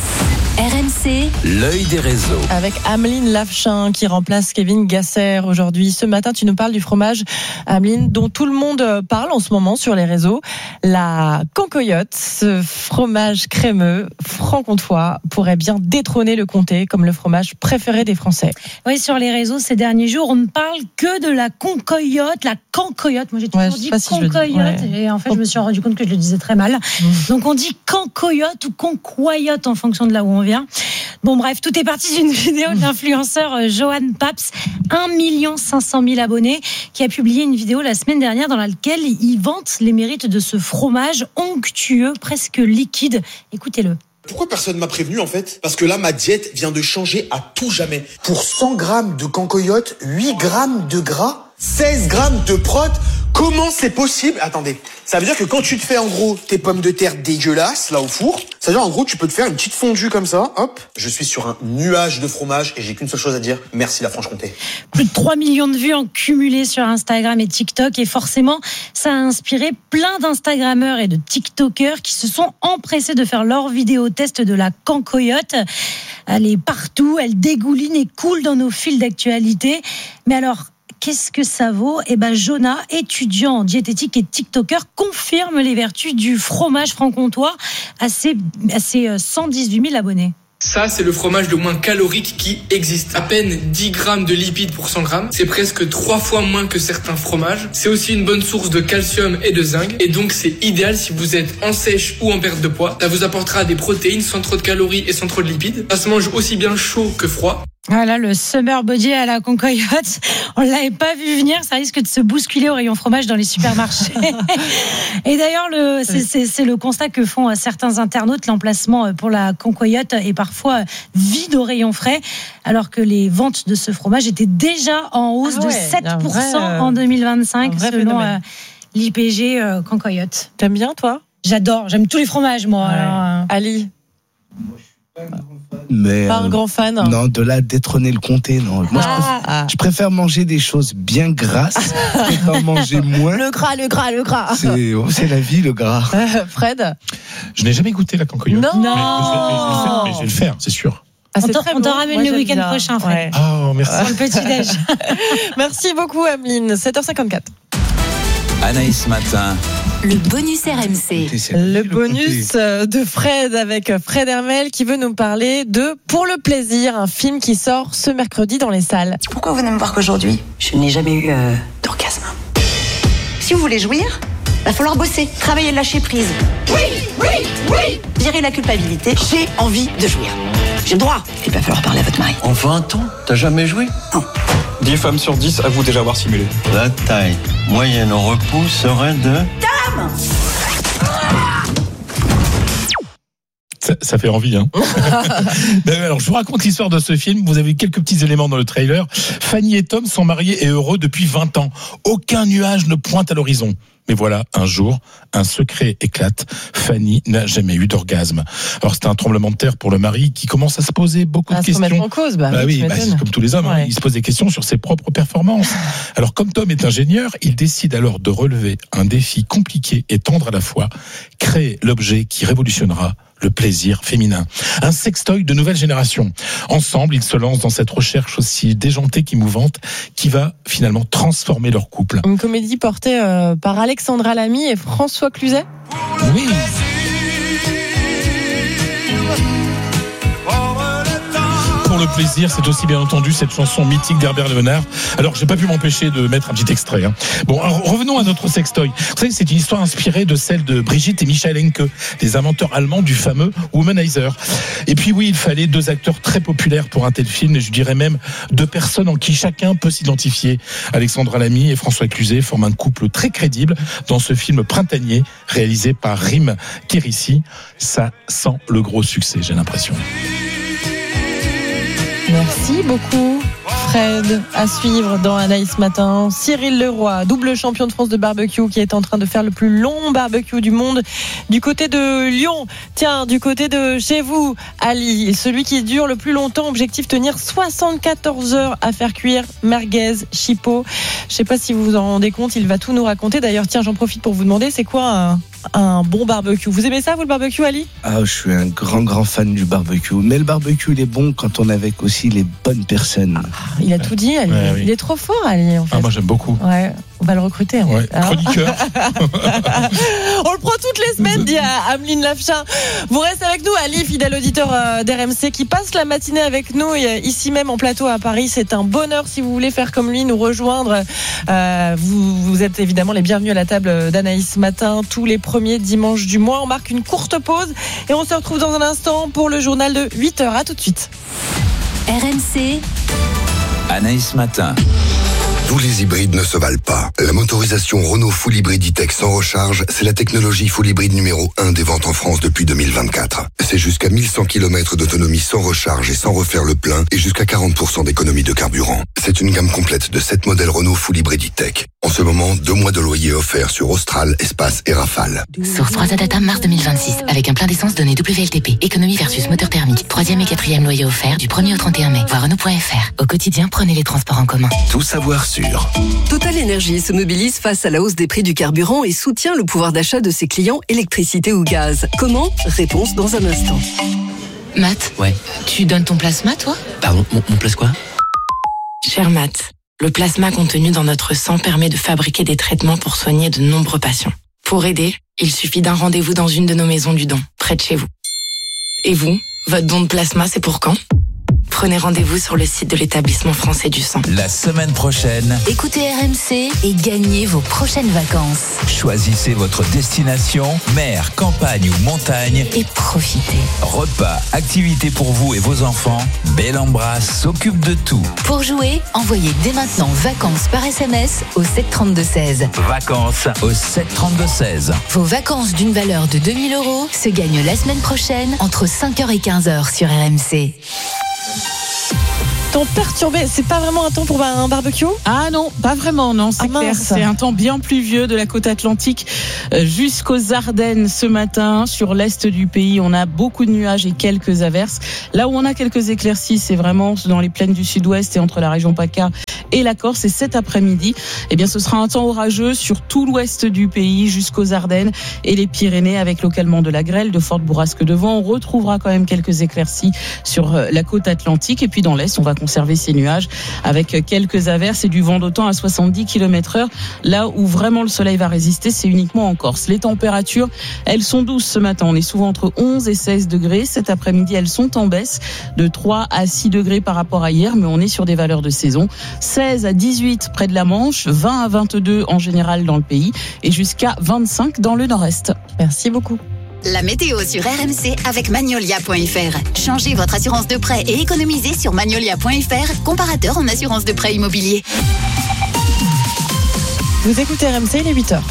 S3: R M C,
S4: l'œil des réseaux.
S2: Avec Ameline Lavchin qui remplace Kevin Gasser aujourd'hui. Ce matin, tu nous parles du fromage, Ameline, dont tout le monde parle en ce moment sur les réseaux. La cancoyote, ce fromage crémeux franc-comtois, pourrait bien détrôner le comté comme le fromage préféré des Français.
S23: Oui, sur les réseaux ces derniers jours, on ne parle que de la concoyote, la cancoyote. Moi, j'ai toujours ouais, dit concoyote si ouais. Et en fait, je me suis rendu compte que je le disais très mal. Mmh. Donc, on dit cancoyote ou concoyote en fonction de là où on vient. Bon bref, tout est parti d'une vidéo de l'influenceur Johan Paps, un million cinq cent mille abonnés, qui a publié une vidéo la semaine dernière dans laquelle il vante les mérites de ce fromage onctueux, presque liquide. Écoutez-le.
S24: Pourquoi personne m'a prévenu en fait ? Parce que là, ma diète vient de changer à tout jamais. Pour cent grammes de cancoyote, huit grammes de gras, seize grammes de prot. Comment c'est possible ? Attendez, ça veut dire que quand tu te fais en gros tes pommes de terre dégueulasses là au four, ça veut dire en gros tu peux te faire une petite fondue comme ça, hop. Je suis sur un nuage de fromage et j'ai qu'une seule chose à dire, merci la Franche-Comté.
S23: Plus de trois millions de vues en cumulé sur Instagram et TikTok et forcément ça a inspiré plein d'Instagrammeurs et de TikTokers qui se sont empressés de faire leur vidéo test de la cancoyote. Elle est partout, elle dégouline et coule dans nos fils d'actualité. Mais alors, qu'est-ce que ça vaut ? Eh ben, Jonah, étudiant en diététique et TikToker, confirme les vertus du fromage franc-comtois à ses, à ses cent dix-huit mille abonnés.
S1: Ça, c'est le fromage le moins calorique qui existe. À peine dix grammes de lipides pour cent grammes. C'est presque trois fois moins que certains fromages. C'est aussi une bonne source de calcium et de zinc. Et donc, c'est idéal si vous êtes en sèche ou en perte de poids. Ça vous apportera des protéines sans trop de calories et sans trop de lipides. Ça se mange aussi bien chaud que froid.
S23: Voilà, le summer body à la concoyote. On l'avait pas vu venir. Ça risque de se bousculer au rayon fromage dans les supermarchés. Et d'ailleurs, le, c'est, c'est, c'est le constat que font certains internautes. L'emplacement pour la concoyote est parfois vide au rayon frais, alors que les ventes de ce fromage étaient déjà en hausse ah ouais, de sept pour cent vrai, en deux mille vingt-cinq, selon euh, l'I P G euh, concoyote.
S2: T'aimes bien, toi?
S23: J'adore. J'aime tous les fromages, moi. Ouais. Alors, euh...
S2: Ali?
S20: Mais
S2: pas un euh, grand fan.
S20: Non, de là détrôner le comté, non. Moi, ah, je, préfère, ah. je préfère manger des choses bien grasses. Je préfère manger moins.
S2: Le gras, le gras, le gras.
S20: C'est, c'est la vie, le gras.
S2: Euh, Fred,
S15: je n'ai jamais goûté la concoyote.
S2: Non.
S15: Mais, mais, je, mais, je, mais je vais le faire, c'est sûr.
S23: Ah, on, t'en, on t'en ramène Moi, le week-end bien. prochain, Fred.
S15: Ouais. Oh, merci.
S23: Pour le petit-déj.
S2: Merci beaucoup, Ameline. sept heures cinquante-quatre.
S4: Anaïs Matin.
S3: Le bonus R M C.
S2: Le bonus de Fred avec Fred Hermel qui veut nous parler de Pour le plaisir, un film qui sort ce mercredi dans les salles.
S6: Pourquoi vous venez me voir qu'aujourd'hui? Je n'ai jamais eu euh, d'orgasme. Si vous voulez jouir, il va falloir bosser, travailler, lâcher prise. Oui, oui, oui. Virer la culpabilité. J'ai envie de jouir. J'ai le droit. Il va falloir parler à votre mari.
S7: En vingt ans, t'as jamais joué?
S6: Non.
S7: dix femmes sur dix avouent déjà avoir simulé. La taille moyenne au repos serait de...
S6: Dame.
S15: Ça, ça fait envie, hein. Alors, je vous raconte l'histoire de ce film. Vous avez quelques petits éléments dans le trailer. Fanny et Tom sont mariés et heureux depuis vingt ans. Aucun nuage ne pointe à l'horizon. Mais voilà, un jour, un secret éclate. Fanny n'a jamais eu d'orgasme. Alors, c'est un tremblement de terre pour le mari qui commence à se poser beaucoup
S2: à
S15: de
S2: se
S15: questions.
S2: En cause, bah,
S15: bah
S2: oui,
S15: oui, bah, c'est comme tous les hommes, ouais. hein, il se pose des questions sur ses propres performances. Alors, comme Tom est ingénieur, il décide alors de relever un défi compliqué et tendre à la fois, créer l'objet qui révolutionnera le plaisir féminin. Un sextoy de nouvelle génération. Ensemble, ils se lancent dans cette recherche aussi déjantée qu'émouvante qui va finalement transformer leur couple.
S2: Une comédie portée euh, par Alexandra Lamy et François Cluzet.
S15: Oui. Pour le plaisir, c'est aussi bien entendu cette chanson mythique d'Herbert Léonard. Alors, j'ai pas pu m'empêcher de mettre un petit extrait. Hein. Bon, alors, revenons à notre sextoy. Vous savez, c'est une histoire inspirée de celle de Brigitte et Michael Henke, les inventeurs allemands du fameux Womanizer. Et puis oui, il fallait deux acteurs très populaires pour un tel film, et je dirais même deux personnes en qui chacun peut s'identifier. Alexandra Lamy et François Cluzet forment un couple très crédible dans ce film printanier réalisé par Rim Kérissi. Ça sent le gros succès, j'ai l'impression.
S2: Merci beaucoup, Fred. À suivre dans Anaïs Matin, Cyril Leroy, double champion de France de barbecue, qui est en train de faire le plus long barbecue du monde du côté de Lyon. Tiens, du côté de chez vous, Ali, celui qui dure le plus longtemps, objectif tenir soixante-quatorze heures à faire cuire merguez, chipot. Je sais pas si vous vous en rendez compte, il va tout nous raconter. D'ailleurs, tiens, j'en profite pour vous demander, c'est quoi un... un bon barbecue? Vous aimez ça, vous, le barbecue, Ali?
S20: Ah, je suis un grand, grand fan du barbecue. Mais le barbecue, il est bon quand on est avec aussi les bonnes personnes.
S2: Ah, il a tout dit, Ali. Ouais, oui. Il est trop fort, Ali, en fait.
S15: Ah, moi, j'aime beaucoup.
S2: Ouais, on va le recruter. Hein.
S15: Ouais, chroniqueur.
S2: On le prend toutes les semaines, dit Ameline Lafchin. Vous restez avec nous, Ali, fidèle auditeur d'R M C, qui passe la matinée avec nous, ici même en plateau à Paris. C'est un bonheur, si vous voulez faire comme lui, nous rejoindre. Euh, vous, vous êtes évidemment les bienvenus à la table d'Anaïs Matin, tous les premier dimanche du mois. On marque une courte pause et on se retrouve dans un instant pour le journal de huit heures. À tout de suite.
S3: R M C.
S4: Anaïs Matin.
S18: Tous les hybrides ne se valent pas. La motorisation Renault Full Hybrid E-Tech sans recharge, c'est la technologie full hybride numéro un des ventes en France depuis deux mille vingt-quatre. C'est jusqu'à mille cent kilomètres d'autonomie sans recharge et sans refaire le plein et jusqu'à quarante pour cent d'économie de carburant. C'est une gamme complète de sept modèles Renault Full Hybrid E-Tech. En ce moment, deux mois de loyer offerts sur Austral, Espace et Rafale.
S3: Source trois A Data mars deux mille vingt-six. Avec un plein d'essence donné W L T P. Économie versus moteur thermique. Troisième et quatrième loyer offert du premier au trente et un mai. Voir Renault point F R. Au quotidien, prenez les transports en commun.
S8: Tout savoir sur.
S25: Total Énergie se mobilise face à la hausse des prix du carburant et soutient le pouvoir d'achat de ses clients électricité ou gaz. Comment? Réponse dans un instant.
S3: Matt,
S7: ouais.
S3: Tu donnes ton plasma, toi?
S7: Pardon, mon, mon place quoi?
S26: Cher Matt, le plasma contenu dans notre sang permet de fabriquer des traitements pour soigner de nombreux patients. Pour aider, il suffit d'un rendez-vous dans une de nos maisons du don, près de chez vous. Et vous, Votre don de plasma, c'est pour quand ? Prenez rendez-vous sur le site de l'établissement français du sang.
S4: La semaine prochaine,
S3: Écoutez R M C et gagnez vos prochaines vacances.
S4: choisissez votre destination, mer, campagne ou montagne.
S3: Et profitez.
S4: Repas, activités pour vous et vos enfants. Bellembrasse s'occupe de tout.
S3: Pour jouer, envoyez dès maintenant vacances par S M S au sept trente-deux seize.
S4: Vacances au sept trente-deux seize.
S3: Vos vacances d'une valeur de deux mille euros se gagnent la semaine prochaine entre cinq heures et quinze heures sur R M C.
S2: Temps perturbé, c'est pas vraiment un temps pour un barbecue ?
S8: Ah non, pas vraiment, non, c'est
S2: ah
S8: clair. C'est un temps bien pluvieux de la côte atlantique jusqu'aux Ardennes ce matin. Sur l'est du pays, on a beaucoup de nuages et quelques averses. Là où on a quelques éclaircies, c'est vraiment dans les plaines du sud-ouest et entre la région PACA et la Corse. Et cet après-midi, eh bien, ce sera un temps orageux sur tout l'ouest du pays jusqu'aux Ardennes et les Pyrénées, avec localement de la grêle, de fortes bourrasques de vent. On retrouvera quand même quelques éclaircies sur la côte atlantique. Et puis dans l'est, on va conserver ces nuages avec quelques averses et du vent d'autant à soixante-dix kilomètres heure. Là où vraiment le soleil va résister, c'est uniquement en Corse. Les températures, elles sont douces ce matin. On est souvent entre onze et seize degrés. Cet après-midi, elles sont en baisse de trois à six degrés par rapport à hier, mais on est sur des valeurs de saison. seize à dix-huit près de la Manche, vingt à vingt-deux en général dans le pays et jusqu'à vingt-cinq dans le nord-est.
S2: Merci beaucoup.
S9: La météo sur R M C avec Magnolia point F R. Changez votre assurance de prêt et économisez sur Magnolia point F R, comparateur en assurance de prêt immobilier.
S2: Vous écoutez R M C, il est huit heures.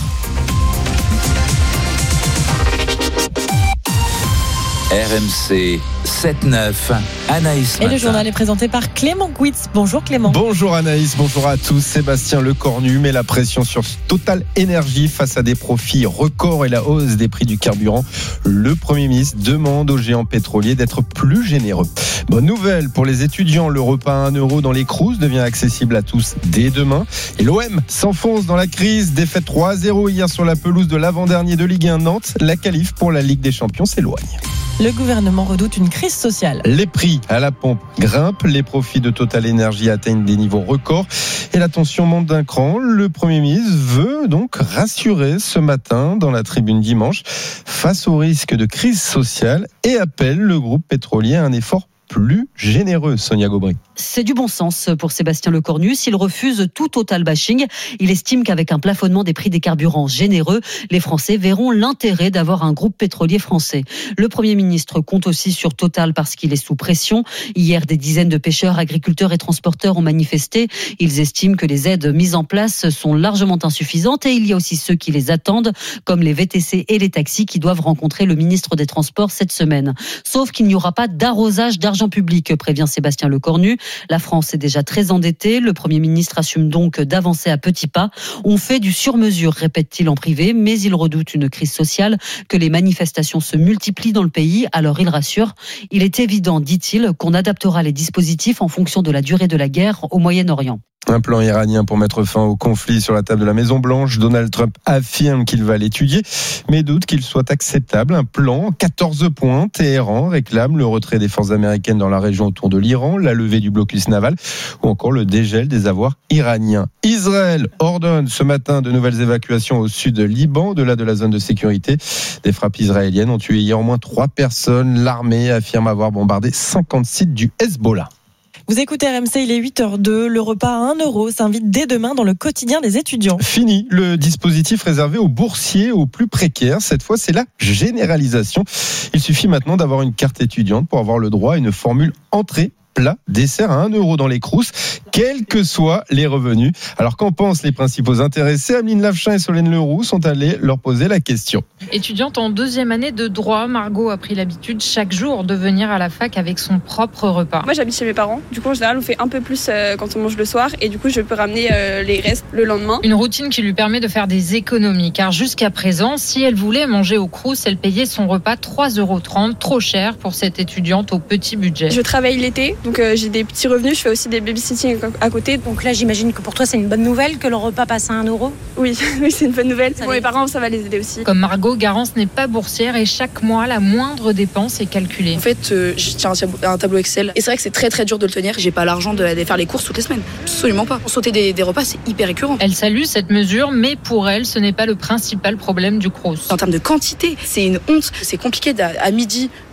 S4: R M C sept neuf, Anaïs
S2: Et
S4: Matin.
S2: le journal est présenté par Clément Gouitz. Bonjour Clément.
S10: Bonjour Anaïs, bonjour à tous. Sébastien Lecornu met la pression sur Total Énergie face à des profits records et la hausse des prix du carburant. Le Premier ministre demande aux géants pétroliers d'être plus généreux. Bonne nouvelle pour les étudiants, le repas à un euro dans les Crous devient accessible à tous dès demain. Et l'O M s'enfonce dans la crise, défaite trois à zéro hier sur la pelouse de l'avant-dernier de Ligue un Nantes. La qualif pour la Ligue des Champions s'éloigne.
S2: Le gouvernement redoute une crise sociale.
S10: Les prix à la pompe grimpent, les profits de Total Énergie atteignent des niveaux records et la tension monte d'un cran. Le Premier ministre veut donc rassurer ce matin dans la tribune dimanche face au risque de crise sociale et appelle le groupe pétrolier à un effort plus généreux, Sonia Gaubry.
S11: C'est du bon sens pour Sébastien Lecornu. S'il refuse tout total bashing, il estime qu'avec un plafonnement des prix des carburants généreux, les Français verront l'intérêt d'avoir un groupe pétrolier français. Le Premier ministre compte aussi sur Total parce qu'il est sous pression. Hier, des dizaines de pêcheurs, agriculteurs et transporteurs ont manifesté. Ils estiment que les aides mises en place sont largement insuffisantes et il y a aussi ceux qui les attendent, comme les V T C et les taxis qui doivent rencontrer le ministre des Transports cette semaine. Sauf qu'il n'y aura pas d'arrosage d'argent public, prévient Sébastien Lecornu. La France est déjà très endettée. Le Premier ministre assume donc d'avancer à petits pas. On fait du sur-mesure, répète-t-il en privé, mais il redoute une crise sociale, que les manifestations se multiplient dans le pays. Alors il rassure. Il est évident, dit-il, qu'on adaptera les dispositifs en fonction de la durée de la guerre au Moyen-Orient.
S10: Un plan iranien pour mettre fin au conflit sur la table de la Maison-Blanche. Donald Trump affirme qu'il va l'étudier, mais doute qu'il soit acceptable. Un plan, quatorze points. Téhéran réclame le retrait des forces américaines dans la région autour de l'Iran, la levée du blocus naval ou encore le dégel des avoirs iraniens. Israël ordonne ce matin de nouvelles évacuations au sud de Liban, au-delà de la zone de sécurité. Des frappes israéliennes ont tué hier au moins trois personnes. L'armée affirme avoir bombardé cinquante sites du Hezbollah.
S2: Vous écoutez R M C, il est huit heures deux. Le repas à un euro s'invite dès demain dans le quotidien des étudiants.
S10: Fini le dispositif réservé aux boursiers, aux plus précaires. Cette fois, c'est la généralisation. Il suffit maintenant d'avoir une carte étudiante pour avoir le droit à une formule entrée, plat, dessert à un euro dans les Crous, quels que soient les revenus. Alors qu'en pensent les principaux intéressés? Ameline Lavechin et Solène Leroux sont allés leur poser la question.
S13: Étudiante en deuxième année de droit, Margot a pris l'habitude chaque jour de venir à la fac avec son propre repas.
S14: Moi j'habite chez mes parents, du coup en général on fait un peu plus euh, quand on mange le soir et du coup je peux ramener euh, les restes le lendemain.
S13: Une routine qui lui permet de faire des économies car jusqu'à présent, si elle voulait manger au Crous, elle payait son repas trois euros trente, trop cher pour cette étudiante au petit budget.
S14: Je travaille l'été, donc euh, j'ai des petits revenus, je fais aussi des babysitting à côté.
S23: Donc là j'imagine que pour toi c'est une bonne nouvelle que le repas passe à un euro?
S14: Oui, oui c'est une bonne nouvelle. Pour mes parents ça va les aider aussi.
S13: Comme Margot, Garance n'est pas boursière et chaque mois la moindre dépense est calculée.
S27: En fait euh, je tiens un tableau Excel et c'est vrai que c'est très très dur de le tenir. J'ai pas l'argent de, de faire les courses toutes les semaines, absolument pas. Pour sauter des, des repas c'est hyper récurrent.
S13: Elle salue cette mesure mais pour elle ce n'est pas le principal problème du Crous.
S27: En termes de quantité c'est une honte, c'est compliqué à, à midi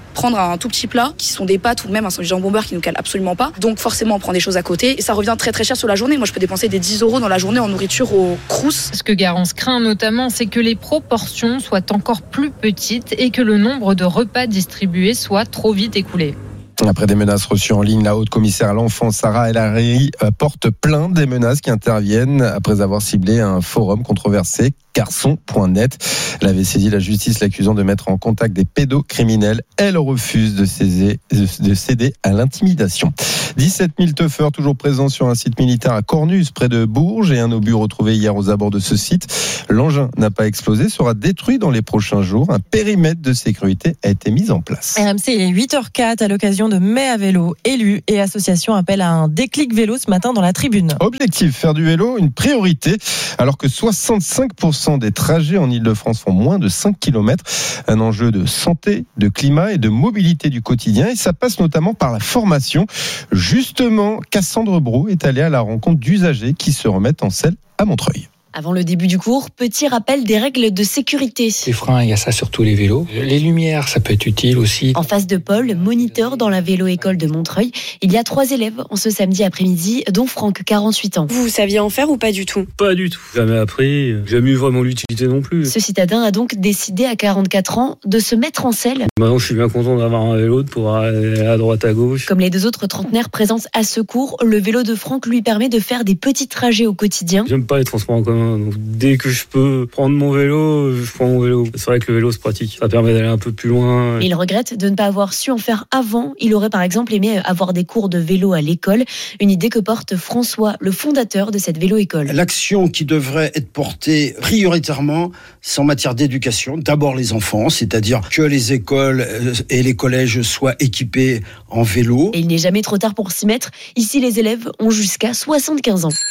S27: prendre un tout petit plat qui sont des pâtes ou même un sandwich jambon beurre qui nous cale absolument pas. Donc forcément on prend des choses à côté et ça revient très très cher sur la journée. Moi je peux dépenser des dix euros dans la journée en nourriture au Crous.
S13: Ce que Garance craint notamment, c'est que les proportions soient encore plus petites et que le nombre de repas distribués soit trop vite écoulé.
S10: Après des menaces reçues en ligne, la haute commissaire à l'enfance Sarah El Haïry porte plainte des menaces qui interviennent après avoir ciblé un forum controversé, garçon point net. Elle avait saisi la justice l'accusant de mettre en contact des pédocriminels. Elle refuse de céder, de céder à l'intimidation. dix-sept mille teufeurs toujours présents sur un site militaire à Cornus, près de Bourges, et un obus retrouvé hier aux abords de ce site. L'engin n'a pas explosé, sera détruit dans les prochains jours. Un périmètre de sécurité a été mis en place.
S2: R M C, il est huit heures quatre à l'occasion de Mai à vélo. Élus et associations appellent à un déclic vélo ce matin dans la tribune.
S10: Objectif, faire du vélo une priorité, alors que soixante-cinq pour cent des trajets en Ile-de-France font moins de cinq kilomètres. Un enjeu de santé, de climat et de mobilité du quotidien. Et ça passe notamment par la formation. Justement, Cassandre Brou est allée à la rencontre d'usagers qui se remettent en selle à Montreuil.
S5: Avant le début du cours, petit rappel des règles de sécurité.
S12: Les freins, il y a ça sur tous les vélos. Les lumières, ça peut être utile aussi.
S5: En face de Paul, moniteur dans la vélo-école de Montreuil, il y a trois élèves en ce samedi après-midi, dont Franck, quarante-huit ans.
S16: Vous saviez en faire ou pas du tout ?
S17: Pas du tout. Jamais appris, jamais eu vraiment l'utilité non plus.
S5: Ce citadin a donc décidé à quarante-quatre ans de se mettre en selle.
S17: Maintenant, je suis bien content d'avoir un vélo pour aller à droite à gauche.
S5: Comme les deux autres trentenaires présents à ce cours, le vélo de Franck lui permet de faire des petits trajets au quotidien.
S17: J'aime pas les transports en commun, donc dès que je peux prendre mon vélo, je prends mon vélo. C'est vrai que le vélo, c'est pratique. Ça permet d'aller un peu plus loin.
S5: Il regrette de ne pas avoir su en faire avant. Il aurait par exemple aimé avoir des cours de vélo à l'école. Une idée que porte François, le fondateur de cette vélo-école.
S19: L'action qui devrait être portée prioritairement, c'est en matière d'éducation. D'abord les enfants, c'est-à-dire que les écoles et les collèges soient équipés en vélo.
S5: Et il n'est jamais trop tard pour s'y mettre. Ici, les élèves ont jusqu'à soixante-quinze ans.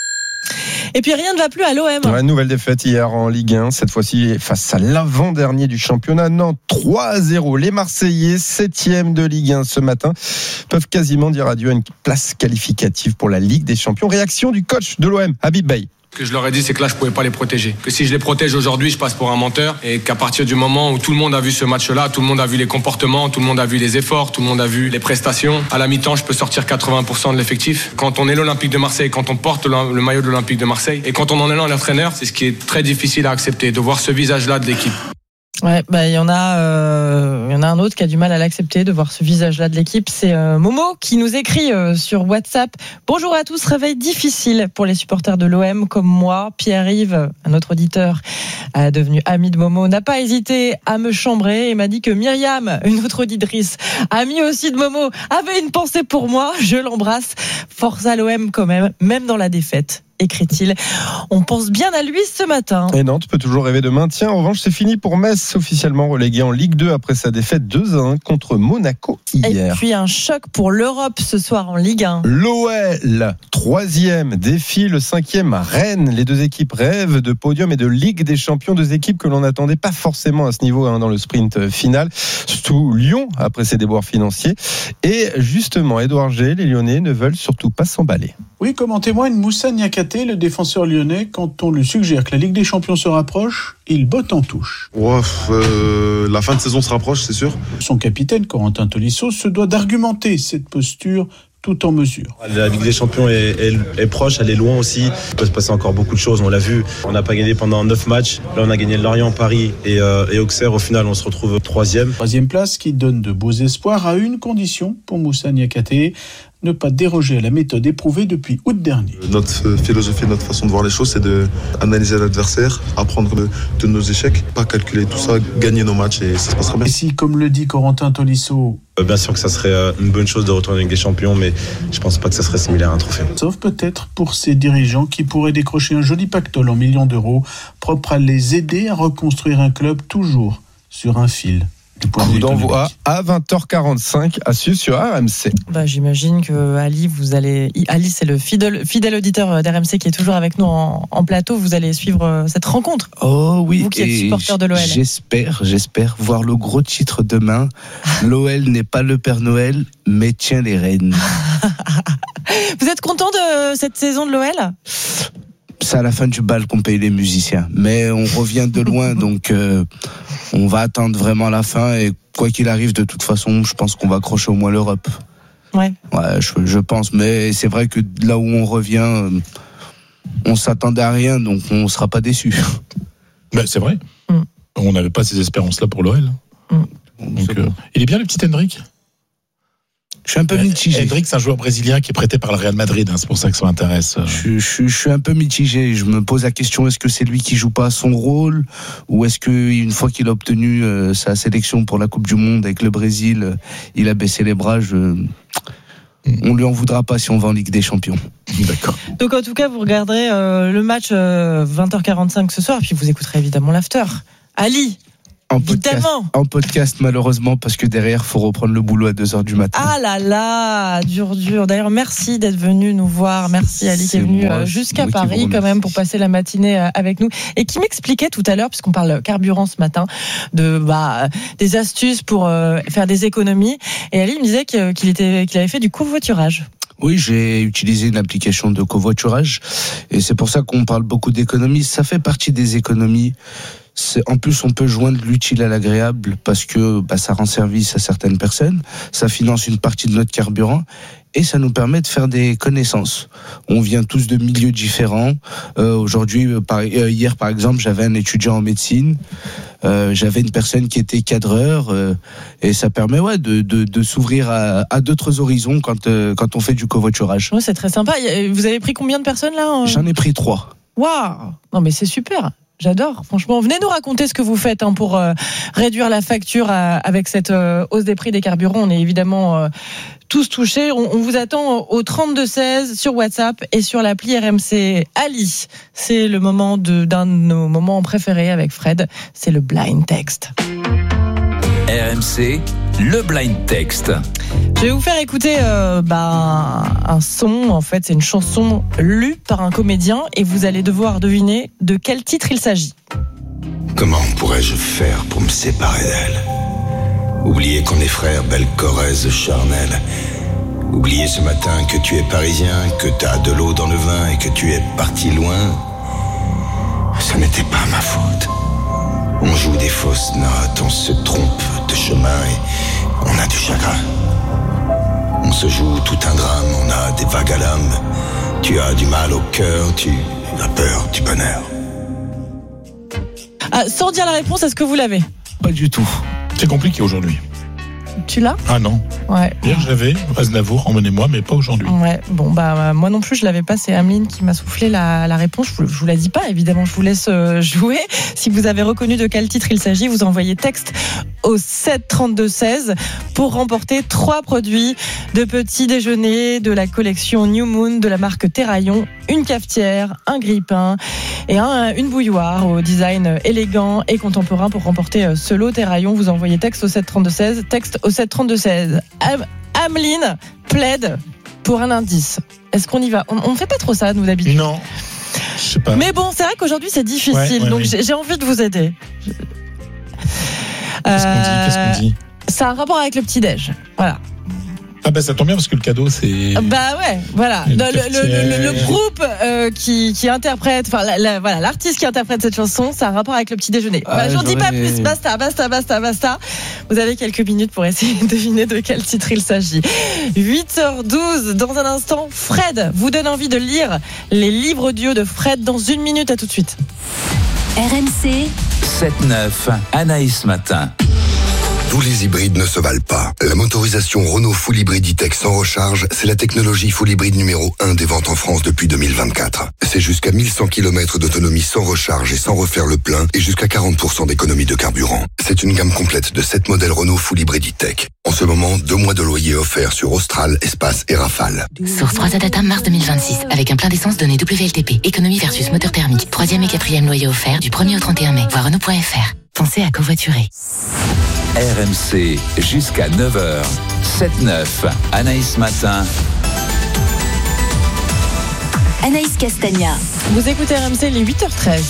S2: Et puis rien ne va plus à l'O M.
S10: Ouais, nouvelle défaite hier en Ligue un, cette fois-ci face à l'avant-dernier du championnat, Nantes, trois à zéro. Les Marseillais, septième de Ligue un ce matin, peuvent quasiment dire adieu à une place qualificative pour la Ligue des Champions. Réaction du coach de l'O M, Habib Beye.
S21: Ce que je leur ai dit, c'est que là, je pouvais pas les protéger. Que si je les protège aujourd'hui, je passe pour un menteur. Et qu'à partir du moment où tout le monde a vu ce match-là, tout le monde a vu les comportements, tout le monde a vu les efforts, tout le monde a vu les prestations. À la mi-temps, je peux sortir quatre-vingts pour cent de l'effectif. Quand on est l'Olympique de Marseille, quand on porte le maillot de l'Olympique de Marseille, et quand on en est là, l'entraîneur, c'est ce qui est très difficile à accepter, de voir ce visage-là de l'équipe.
S2: Ouais, bah il y en a, euh, il y en a un autre qui a du mal à l'accepter de voir ce visage-là de l'équipe. C'est euh, Momo qui nous écrit euh, sur WhatsApp. Bonjour à tous, réveil difficile pour les supporters de l'O M comme moi. Pierre-Yves, un autre auditeur, euh, devenu ami de Momo, n'a pas hésité à me chambrer et m'a dit que Myriam, une autre auditrice, amie aussi de Momo, avait une pensée pour moi. Je l'embrasse. Force à l'O M quand même, même dans la défaite. Écrit-il. On pense bien à lui ce matin.
S10: Et Nantes peut toujours rêver de maintien. En revanche, c'est fini pour Metz, officiellement relégué en Ligue deux après sa défaite deux à un contre Monaco hier.
S2: Et puis un choc pour l'Europe ce soir en Ligue un.
S10: L'O L, troisième, défie le cinquième à Rennes. Les deux équipes rêvent de podium et de Ligue des Champions. Deux équipes que l'on n'attendait pas forcément à ce niveau hein, dans le sprint final. Surtout Lyon, après ses déboires financiers. Et justement, Édouard G, les Lyonnais ne veulent surtout pas s'emballer.
S22: Oui, comme en témoigne Moussa Niakhaté, le défenseur lyonnais, quand on lui suggère que la Ligue des Champions se rapproche, il botte en touche.
S28: Ouais, euh, la fin de saison se rapproche, c'est sûr.
S22: Son capitaine, Corentin Tolisso, se doit d'argumenter cette posture tout en mesure.
S29: La Ligue des Champions est, est, est proche, elle est loin aussi. Il peut se passer encore beaucoup de choses, on l'a vu. On n'a pas gagné pendant neuf matchs. Là, on a gagné Lorient, Paris et, euh, et Auxerre. Au final, on se retrouve troisième.
S22: Troisième place qui donne de beaux espoirs à une condition pour Moussa Niakhaté, ne pas déroger à la méthode éprouvée depuis août dernier.
S28: Notre philosophie, notre façon de voir les choses, c'est d'analyser l'adversaire, apprendre de, de nos échecs, pas calculer tout ça, gagner nos matchs et ça se passera bien.
S22: Et si, comme le dit Corentin Tolisso,
S29: bien sûr que ça serait une bonne chose de retourner avec des champions, mais je pense pas que ça serait similaire à un trophée.
S22: Sauf peut-être pour ces dirigeants qui pourraient décrocher un joli pactole en millions d'euros, propre à les aider à reconstruire un club toujours sur un fil.
S10: Coup d'envoi à vingt heures quarante-cinq à suivre sur R M C.
S2: Bah, j'imagine que Ali, vous allez, Ali, c'est le fidèle, fidèle auditeur d'R M C qui est toujours avec nous en, en plateau. Vous allez suivre cette rencontre.
S20: Oh oui.
S2: Vous qui êtes supporter de l'O L.
S20: J'espère, j'espère voir le gros titre demain. L'O L n'est pas le Père Noël, mais tient les rênes.
S2: Vous êtes content de cette saison de l'O L ?
S20: C'est à la fin du bal qu'on paye les musiciens. Mais on revient de loin, donc euh, on va attendre vraiment la fin et quoi qu'il arrive, de toute façon, je pense qu'on va accrocher au moins l'Europe.
S2: Ouais.
S20: Ouais, je, je pense. Mais c'est vrai que là où on revient, on s'attendait à rien, donc on sera pas déçus.
S1: Ben, c'est vrai. Mm. On n'avait pas ces espérances-là pour l'O L. Mm. Donc, euh, il est bien le petit Hendrick.
S20: Je suis un peu mitigé.
S1: Hendrick, c'est un joueur brésilien qui est prêté par le Real Madrid, hein, c'est pour ça que ça m'intéresse.
S20: Je, je, je suis un peu mitigé. Je me pose la question, est-ce que c'est lui qui joue pas son rôle, ou est-ce qu'une fois qu'il a obtenu euh, sa sélection pour la Coupe du Monde avec le Brésil, euh, il a baissé les bras. Je... On lui en voudra pas si on va en Ligue des Champions.
S1: D'accord.
S2: Donc en tout cas, vous regarderez euh, le match euh, vingt heures quarante-cinq ce soir, puis vous écouterez évidemment l'after. Ali,
S20: En podcast,
S2: évidemment.
S20: en podcast, malheureusement, parce que derrière, il faut reprendre le boulot à deux heures du matin.
S2: Ah là là, dur, dur. D'ailleurs, merci d'être venu nous voir. Merci Ali qui est venu moi, jusqu'à Paris quand même pour passer la matinée avec nous. Et qui m'expliquait tout à l'heure, puisqu'on parle carburant ce matin, de bah, des astuces pour euh, faire des économies. Et Ali me disait qu'il était, qu'il avait fait du covoiturage.
S20: Oui, j'ai utilisé une application de covoiturage. Et c'est pour ça qu'on parle beaucoup d'économies. Ça fait partie des économies. C'est, en plus, on peut joindre l'utile à l'agréable parce que bah, ça rend service à certaines personnes, ça finance une partie de notre carburant et ça nous permet de faire des connaissances. On vient tous de milieux différents. Euh, aujourd'hui, par, euh, hier par exemple, j'avais un étudiant en médecine, euh, j'avais une personne qui était cadreur euh, et ça permet ouais, de, de, de s'ouvrir à, à d'autres horizons quand, euh, quand on fait du covoiturage.
S2: Ouais, c'est très sympa. Vous avez pris combien de personnes là en...
S20: J'en ai pris trois.
S2: Waouh! Non mais c'est super. J'adore, franchement. Venez nous raconter ce que vous faites hein, pour euh, réduire la facture euh, avec cette euh, hausse des prix des carburants. On est évidemment euh, tous touchés. On, on vous attend au trente-deux seize sur WhatsApp et sur l'appli R M C. Ali, c'est le moment de, d'un de nos moments préférés avec Fred. C'est le blind text.
S4: R M C, le blind text.
S2: Je vais vous faire écouter euh, bah, un son, en fait, c'est une chanson lue par un comédien et vous allez devoir deviner de quel titre il s'agit.
S3: Comment pourrais-je faire pour me séparer d'elle ? Oublier qu'on est frères, belle Corrèze charnelle. Oublier ce matin que tu es parisien, que t'as de l'eau dans le vin et que tu es parti loin. Ce n'était pas ma faute. On joue des fausses notes, on se trompe de chemin et on a du chagrin. On se joue tout un drame, on a des vagues à l'âme. Tu as du mal au cœur, tu as peur du bonheur.
S2: Ah, sans dire la réponse, est-ce que vous l'avez ?
S20: Pas du tout.
S1: C'est compliqué aujourd'hui.
S2: Tu l'as ?
S1: Ah non.
S2: Ouais.
S1: Hier j'avais Aznavour, emmenez-moi, mais pas aujourd'hui.
S2: Ouais. Bon bah moi non plus je l'avais pas. C'est Amine qui m'a soufflé la, la réponse. Je vous, je vous la dis pas évidemment. Je vous laisse euh, jouer. Si vous avez reconnu de quel titre il s'agit, vous envoyez texte au sept trente-deux seize pour remporter trois produits de petit déjeuner de la collection New Moon de la marque Terraillon, une cafetière, un grille-pain et un, une bouilloire au design élégant et contemporain. Pour remporter ce lot Terraillon, vous envoyez texte au sept trente-deux seize, texte au sept trente-deux seize. Am- Ameline plaide pour un indice. Est-ce qu'on y va ? On ne fait pas trop ça, nous, d'habitude.
S1: Non, je sais pas.
S2: Mais bon, c'est vrai qu'aujourd'hui, c'est difficile,
S1: ouais, ouais,
S2: donc
S1: oui.
S2: j'ai, j'ai envie de vous aider.
S1: Qu'est-ce qu'on dit ? Qu'est-ce qu'on dit ?
S2: Ça a un rapport avec le petit-déj. Voilà.
S1: Ah ben ça tombe bien parce que le cadeau c'est.
S2: Bah ouais, voilà. Le, le, le, le, le groupe euh, qui, qui interprète, enfin la, la, voilà, l'artiste qui interprète cette chanson, ça a un rapport avec le petit déjeuner.
S20: Ah,
S2: voilà, j'en dis pas
S20: j'aurais...
S2: plus. Basta, basta, basta, basta. Vous avez quelques minutes pour essayer de deviner de quel titre il s'agit. huit heures douze. Dans un instant, Fred vous donne envie de lire les livres audio de Fred dans une minute. À tout de suite.
S9: R M C
S4: sept neuf, Anaïs Matin.
S6: Tous les hybrides ne se valent pas. La motorisation Renault Full Hybrid E-Tech sans recharge, c'est la technologie Full Hybrid numéro un des ventes en France depuis deux mille vingt-quatre. C'est jusqu'à mille cent kilomètres d'autonomie sans recharge et sans refaire le plein et jusqu'à quarante pour cent d'économie de carburant. C'est une gamme complète de sept modèles Renault Full Hybrid E-Tech. En ce moment, deux mois de loyer offerts sur Austral, Espace et Rafale.
S7: Source trois Data mars deux mille vingt-six. Avec un plein d'essence donné W L T P. Économie versus moteur thermique. Troisième et quatrième loyer offert du premier au trente et un mai. Voir Renault point F R. Pensez à covoiturer.
S4: R M C jusqu'à neuf heures. sept neuf, Anaïs Matin.
S9: Anaïs Castagna.
S2: Vous écoutez R M C, les huit heures treize.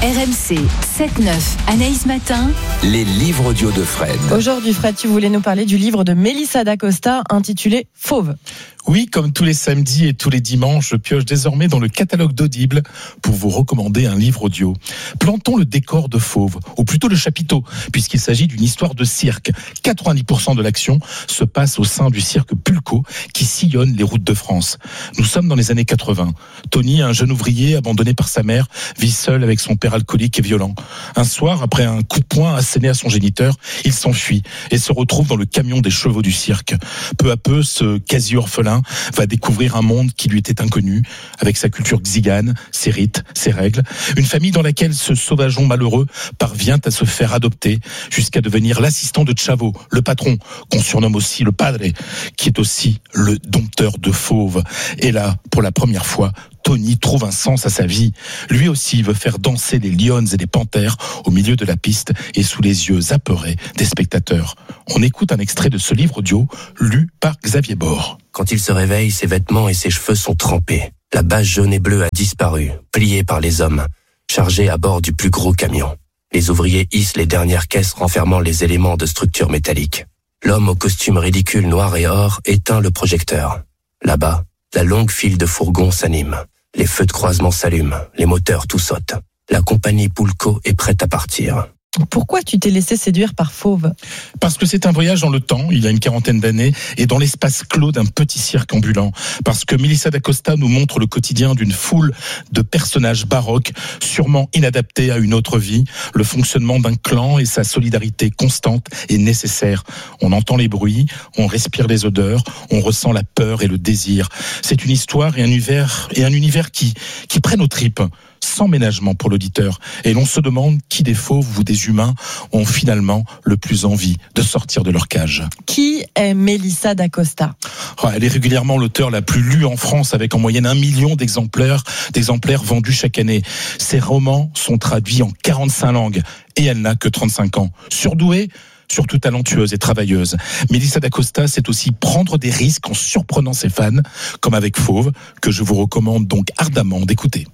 S8: R M C sept neuf, Anaïs Matin.
S4: Les livres audio de Fred.
S2: Aujourd'hui, Fred, tu voulais nous parler du livre de Mélissa D'Acosta intitulé Fauve.
S1: Oui, comme tous les samedis et tous les dimanches, je pioche désormais dans le catalogue d'Audible pour vous recommander un livre audio. Plantons le décor de Fauve, ou plutôt le chapiteau, puisqu'il s'agit d'une histoire de cirque. quatre-vingt-dix pour cent de l'action se passe au sein du cirque Pulco, qui sillonne les routes de France. Nous sommes dans les années quatre-vingts. Tony, un jeune ouvrier abandonné par sa mère, vit seul avec son père alcoolique et violent. Un soir, après un coup de poing asséné à son géniteur, il s'enfuit et se retrouve dans le camion des chevaux du cirque. Peu à peu, ce quasi-orphelin va découvrir un monde qui lui était inconnu, avec sa culture xigane, ses rites, ses règles. Une famille dans laquelle ce sauvageon malheureux parvient à se faire adopter jusqu'à devenir l'assistant de Chavo, le patron, qu'on surnomme aussi le padre, qui est aussi le dompteur de fauves. Et là, pour la première fois, Tony trouve un sens à sa vie. Lui aussi veut faire danser les lions et les panthères au milieu de la piste et sous les yeux apeurés des spectateurs. On écoute un extrait de ce livre audio lu par Xavier Bord.
S11: Quand il se réveille, ses vêtements et ses cheveux sont trempés. La base jaune et bleue a disparu, pliée par les hommes, chargée à bord du plus gros camion. Les ouvriers hissent les dernières caisses renfermant les éléments de structure métallique. L'homme au costume ridicule noir et or éteint le projecteur. Là-bas, la longue file de fourgons s'anime. Les feux de croisement s'allument, les moteurs tout sautent. La compagnie Pulco est prête à partir.
S2: Pourquoi tu t'es laissé séduire par Fauve ?
S1: Parce que c'est un voyage dans le temps, il y a une quarantaine d'années, et dans l'espace clos d'un petit cirque ambulant. Parce que Mélissa D'Acosta nous montre le quotidien d'une foule de personnages baroques, sûrement inadaptés à une autre vie, le fonctionnement d'un clan et sa solidarité constante et nécessaire. On entend les bruits, on respire les odeurs, on ressent la peur et le désir. C'est une histoire et un univers, et un univers qui, qui prennent aux tripes, sans ménagement pour l'auditeur. Et l'on se demande qui des fauves ou des humains ont finalement le plus envie de sortir de leur cage.
S2: Qui est Mélissa D'Acosta ?
S1: Oh, elle est régulièrement l'auteure la plus lue en France, avec en moyenne un million d'exemplaires, d'exemplaires vendus chaque année. Ses romans sont traduits en quarante-cinq langues et elle n'a que trente-cinq ans. Surdouée, surtout talentueuse et travailleuse. Mélissa D'Acosta sait aussi prendre des risques en surprenant ses fans, comme avec Fauve, que je vous recommande donc ardemment d'écouter.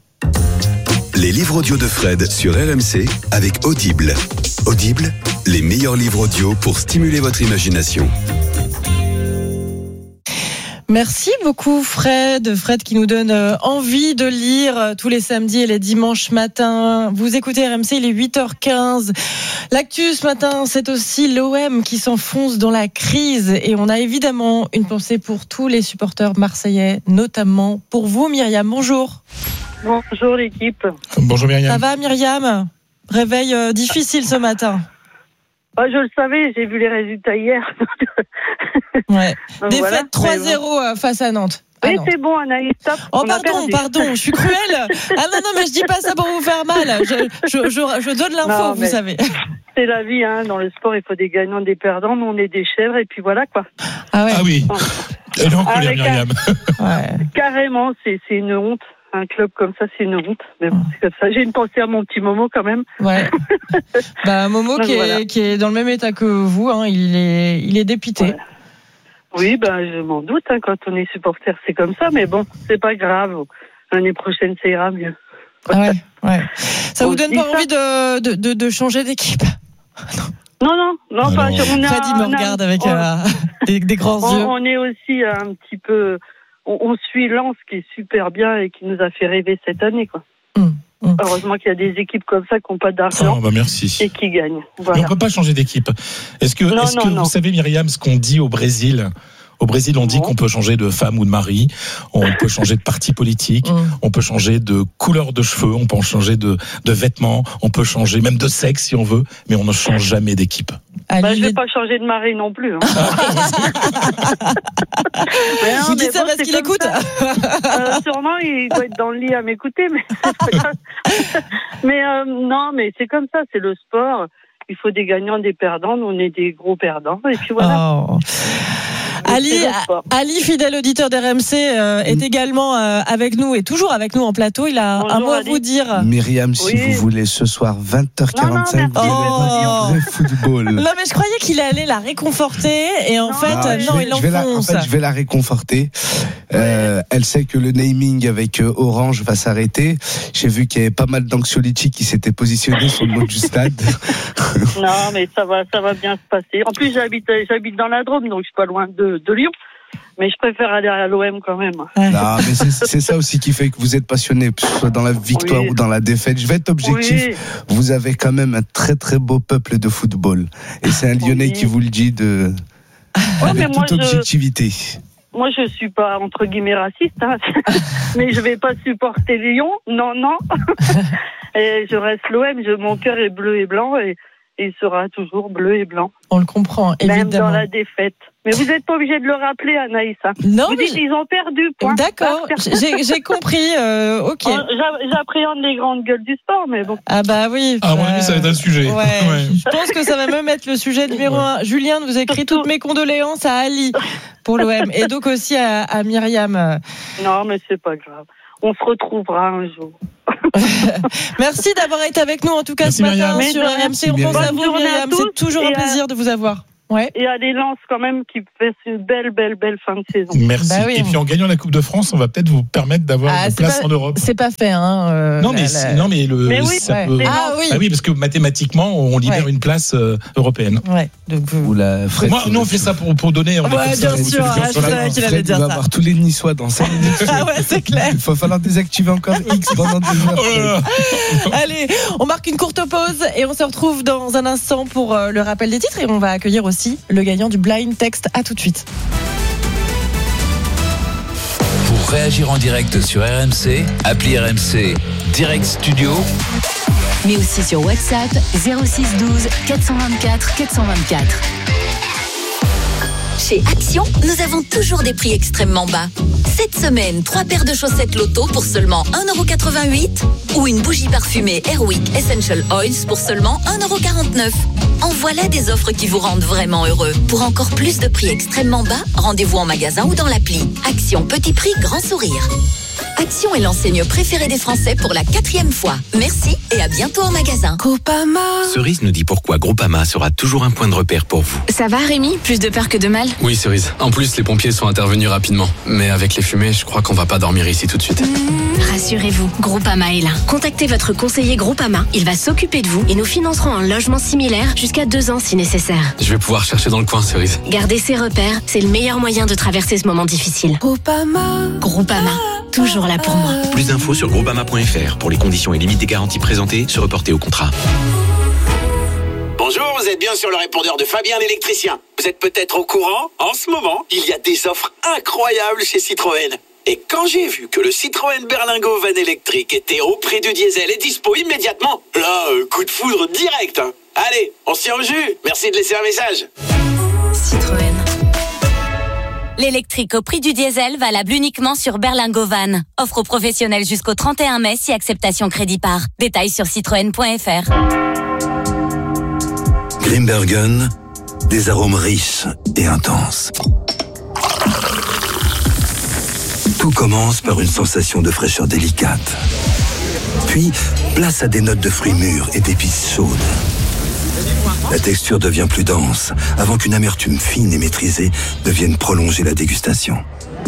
S14: Les livres audio de Fred sur R M C avec Audible. Audible, les meilleurs livres audio pour stimuler votre imagination.
S2: Merci beaucoup Fred, Fred qui nous donne envie de lire tous les samedis et les dimanches matins. Vous écoutez R M C, il est huit heures quinze. L'actu ce matin, c'est aussi l'O M qui s'enfonce dans la crise et on a évidemment une pensée pour tous les supporters marseillais, notamment pour vous Myriam. Bonjour.
S15: Bonjour l'équipe.
S1: Bonjour Myriam.
S2: Ça va Myriam ? Réveil euh, difficile ce matin.
S15: Oh, je le savais, j'ai vu les résultats hier.
S2: Ouais.
S15: Donc,
S2: Défaite
S15: voilà,
S2: trois zéro bon. Face à Nantes.
S15: Oui, ah c'est bon Anaïs, stop.
S2: Oh pardon, pardon, je suis cruelle. Ah non, non, mais je dis pas ça pour vous faire mal. Je, je, je, je donne l'info, non, vous savez.
S15: C'est la vie, hein. Dans le sport, il faut des gagnants, des perdants. Nous, on est des chèvres et puis voilà quoi.
S2: Ah, ouais.
S1: Ah oui. Elle est en colère, Myriam.
S15: Ouais. Carrément, c'est, c'est une honte. Un club comme ça, c'est une honte. Mais bon, c'est comme ça. J'ai une pensée à mon petit Momo quand même.
S2: Ouais. Bah, Momo qui, voilà. est, qui est dans le même état que vous, hein. Il est, il est dépité.
S15: Ouais. Oui, ben, je m'en doute, hein. Quand on est supporter, c'est comme ça. Mais bon, c'est pas grave. L'année prochaine, ça ira mieux.
S2: Ah ouais, ouais. Ça on vous donne pas ça. envie de, de, de, de changer d'équipe?
S15: Non, non, non, pas.
S2: On a, Freddy me regarde avec on, euh, des, des grands
S15: on,
S2: yeux.
S15: On est aussi un petit peu. On, on suit Lens qui est super bien et qui nous a fait rêver cette année, quoi. Mmh, mmh. Heureusement qu'il y a des équipes comme ça qui n'ont pas d'argent
S1: oh, bah merci.
S15: et qui gagnent. Voilà.
S1: Mais on ne peut pas changer d'équipe. Est-ce que, non, est-ce non, que non. vous savez, Myriam, ce qu'on dit au Brésil? Au Brésil, on dit qu'on peut changer de femme ou de mari, on peut changer de parti politique, mmh. on peut changer de couleur de cheveux, on peut changer de, de vêtements, on peut changer même de sexe si on veut, mais on ne change jamais d'équipe.
S15: Bah, je ne vais pas changer de mari non plus. Hein.
S2: mais non, vous dites ça bon, parce qu'il écoute
S15: euh, sûrement, il doit être dans le lit à m'écouter. Mais, mais euh, non, mais c'est comme ça, c'est le sport. Il faut des gagnants, des perdants. Nous, on est des gros perdants. Et puis voilà.
S2: Oh. Ali, Ali, fidèle auditeur d'R M C, euh, est également euh, avec nous et toujours avec nous en plateau. Il a Bonjour, un mot Ali. à vous dire.
S20: Myriam, si oui. vous voulez, ce soir, vingt heures quarante-cinq, non, non, vous allez voir du vrai football.
S2: Non, mais je croyais qu'il allait la réconforter et en non, fait, non, non il l'enfonce.
S20: En fait, je vais la réconforter. Euh, elle sait que le naming avec euh, Orange va s'arrêter. J'ai vu qu'il y avait pas mal d'anxiolytiques qui s'étaient positionnés sur le mode du stade.
S15: Non, mais ça va, ça va bien se passer. En plus, j'habite, j'habite dans la Drôme, donc je suis pas loin de, de Lyon. Mais je préfère aller à l'O M quand même.
S20: Ouais. Non, mais c'est, c'est ça aussi qui fait que vous êtes passionné, que ce soit dans la victoire oui. ou dans la défaite. Je vais être objectif. Oui. Vous avez quand même un très très beau peuple de football. Et c'est un Lyonnais oui. qui vous le dit de,
S15: ouais,
S20: avec toute
S15: moi,
S20: objectivité.
S15: Je... Moi, je suis pas, entre guillemets, raciste, hein. Mais je vais pas supporter Lyon. Non, non. Et je reste l'O M. Je, mon cœur est bleu et blanc et, et il sera toujours bleu et blanc.
S2: On le comprend, évidemment.
S15: Même dans la défaite. Mais vous n'êtes pas obligé de le rappeler, Anaïs.
S2: Non,
S15: vous dites qu'ils ont perdu. Point.
S2: D'accord, j'ai, j'ai compris. Euh, ok.
S15: J'appréhende les grandes gueules du sport, mais bon.
S2: Ah bah oui.
S1: Ah, à mon avis, ça va être un sujet.
S2: Ouais. ouais. Je pense que ça va même être le sujet numéro ouais. un. Julien nous écrit toutes mes condoléances à Ali pour l'O M et donc aussi à, à Myriam.
S15: Non, mais c'est pas grave. On se retrouvera un jour.
S2: Merci d'avoir été avec nous en tout cas
S1: Merci
S2: ce matin
S1: Myriam.
S2: sur R M C. On pense à vous, Myriam. C'est toujours un plaisir de vous avoir. Ouais.
S15: Et à des Lens quand même qui fait une belle, belle, belle fin de saison.
S1: Merci. Bah oui, et puis en gagnant la Coupe de France, on va peut-être vous permettre d'avoir ah, une place
S2: pas,
S1: en Europe.
S2: C'est pas fait, hein. Euh,
S1: non, mais la, la... non, mais le.
S15: Mais oui,
S1: ça
S15: ouais.
S1: peut...
S2: Ah oui.
S1: Ah oui, parce que mathématiquement, on libère ouais. une place euh, européenne.
S2: Ouais. Donc vous.
S20: La
S1: Moi, nous, on fait ça pour pour donner. On
S2: ouais, bien sûr. Ah, je savais qu'il allait dire ça.
S20: On va avoir tous les Niçois dans cinq minutes.
S2: Ah ouais, c'est clair.
S20: Il va falloir désactiver encore X pendant deux heures.
S2: Allez, on marque une courte pause et on se retrouve dans un instant pour le rappel des titres et on va accueillir aussi le gagnant du Blind Text. À tout de suite.
S4: Pour réagir en direct sur R M C, appli R M C Direct Studio.
S8: Mais aussi sur WhatsApp zéro six douze quatre cent vingt-quatre quatre cent vingt-quatre.
S9: Chez Action, nous avons toujours des prix extrêmement bas. Cette semaine, trois paires de chaussettes Loto pour seulement un euro quatre-vingt-huit ou une bougie parfumée Airwick Essential Oils pour seulement un euro quarante-neuf. En voilà des offres qui vous rendent vraiment heureux. Pour encore plus de prix extrêmement bas, rendez-vous en magasin ou dans l'appli. Action, petit prix, grand sourire. Action est l'enseigne préférée des Français pour la quatrième fois. Merci et à bientôt en magasin.
S12: Groupama. Cerise nous dit pourquoi Groupama sera toujours un point de repère pour vous.
S13: Ça va Rémi ? Plus de peur que de mal ?
S21: Oui Cerise. En plus les pompiers sont intervenus rapidement. Mais avec les fumées, je crois qu'on va pas dormir ici tout de suite.
S13: Mmh, rassurez-vous, Groupama est là. Contactez votre conseiller Groupama. Il va s'occuper de vous et nous financerons un logement similaire jusqu'à deux ans si nécessaire.
S21: Je vais pouvoir chercher dans le coin Cerise.
S13: Gardez ses repères, c'est le meilleur moyen de traverser ce moment difficile. Groupama. Groupama. Toujours là pour moi.
S12: Plus d'infos sur groupama point f r pour les conditions et limites des garanties présentées, se reporter au contrat.
S16: Bonjour, vous êtes bien sur le répondeur de Fabien l'électricien. Vous êtes peut-être au courant, en ce moment, il y a des offres incroyables chez Citroën. Et quand j'ai vu que le Citroën Berlingo Van électrique était au prix du diesel et dispo immédiatement, là, coup de foudre direct. Hein. Allez, on se tient au jus. Merci de laisser un message.
S13: Citroën.
S18: L'électrique au prix du diesel, valable uniquement sur Berlingo Van. Offre aux professionnels jusqu'au trente et un mai si acceptation crédit par. Détails sur citroën point f r.
S3: Grimbergen, des arômes riches et intenses. Tout commence par une sensation de fraîcheur délicate. Puis, place à des notes de fruits mûrs et d'épices chaudes. La texture devient plus dense, avant qu'une amertume fine et maîtrisée ne vienne prolonger la dégustation.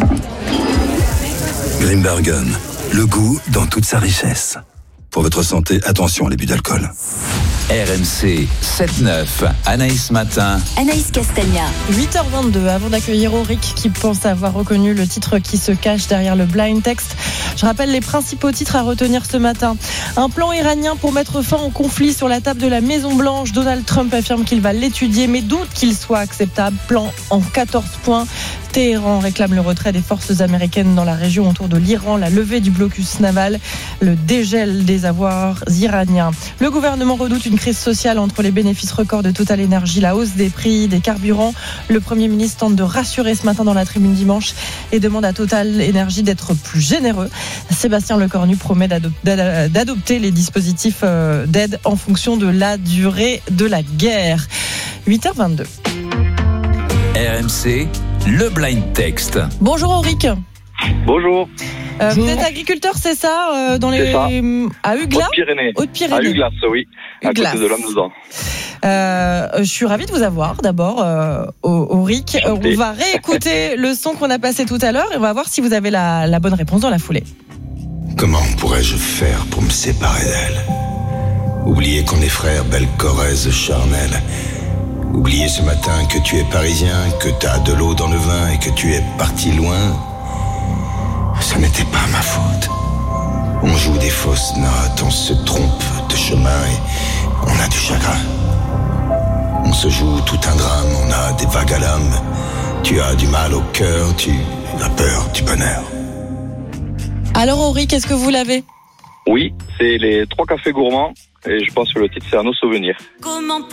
S3: Grimbergen, le goût dans toute sa richesse. Pour votre santé, attention à l'abus d'alcool.
S4: R M C sept neuf, Anaïs Matin.
S18: Anaïs Castagna.
S2: huit heures vingt-deux, avant d'accueillir Auric qui pense avoir reconnu le titre qui se cache derrière le blind text. Je rappelle les principaux titres à retenir ce matin. Un plan iranien pour mettre fin au conflit sur la table de la Maison Blanche. Donald Trump affirme qu'il va l'étudier, mais doute qu'il soit acceptable. Plan en quatorze points. Téhéran réclame le retrait des forces américaines dans la région autour de l'Iran, la levée du blocus naval, le dégel des avoirs iraniens. Le gouvernement redoute une crise sociale entre les bénéfices records de Total Energy, la hausse des prix des carburants. Le Premier ministre tente de rassurer ce matin dans la tribune dimanche et demande à Total Energy d'être plus généreux. Sébastien Lecornu promet d'adopter les dispositifs d'aide en fonction de la durée de la guerre. huit heures vingt-deux.
S4: R M C, le blind text.
S2: Bonjour Auric.
S5: Bonjour.
S2: Euh, vous êtes agriculteur, c'est ça, euh, dans les
S5: ça.
S2: à Ugla,
S5: Haute-Pyrénées.
S2: Haute-Pyrénées.
S5: À Uglas, oui, à
S2: Uglas.
S5: côté de Lannemezan.
S2: Euh, je suis ravie de vous avoir d'abord, euh, Auric. Euh, on va réécouter le son qu'on a passé tout à l'heure et on va voir si vous avez la, la bonne réponse dans la foulée.
S3: Comment pourrais-je faire pour me séparer d'elle? Oublier qu'on est frères, belle Corrèze charnelle. Oublier ce matin que tu es parisien, que t'as de l'eau dans le vin et que tu es parti loin. Ce n'était pas ma faute. On joue des fausses notes, on se trompe de chemin et on a du chagrin. On se joue tout un drame, on a des vagues à l'âme. Tu as du mal au cœur, tu as peur du bonheur.
S2: Alors Auric, est-ce que vous l'avez?
S5: Oui, c'est les trois cafés gourmands et je pense que le titre c'est à nos souvenirs.
S18: Comment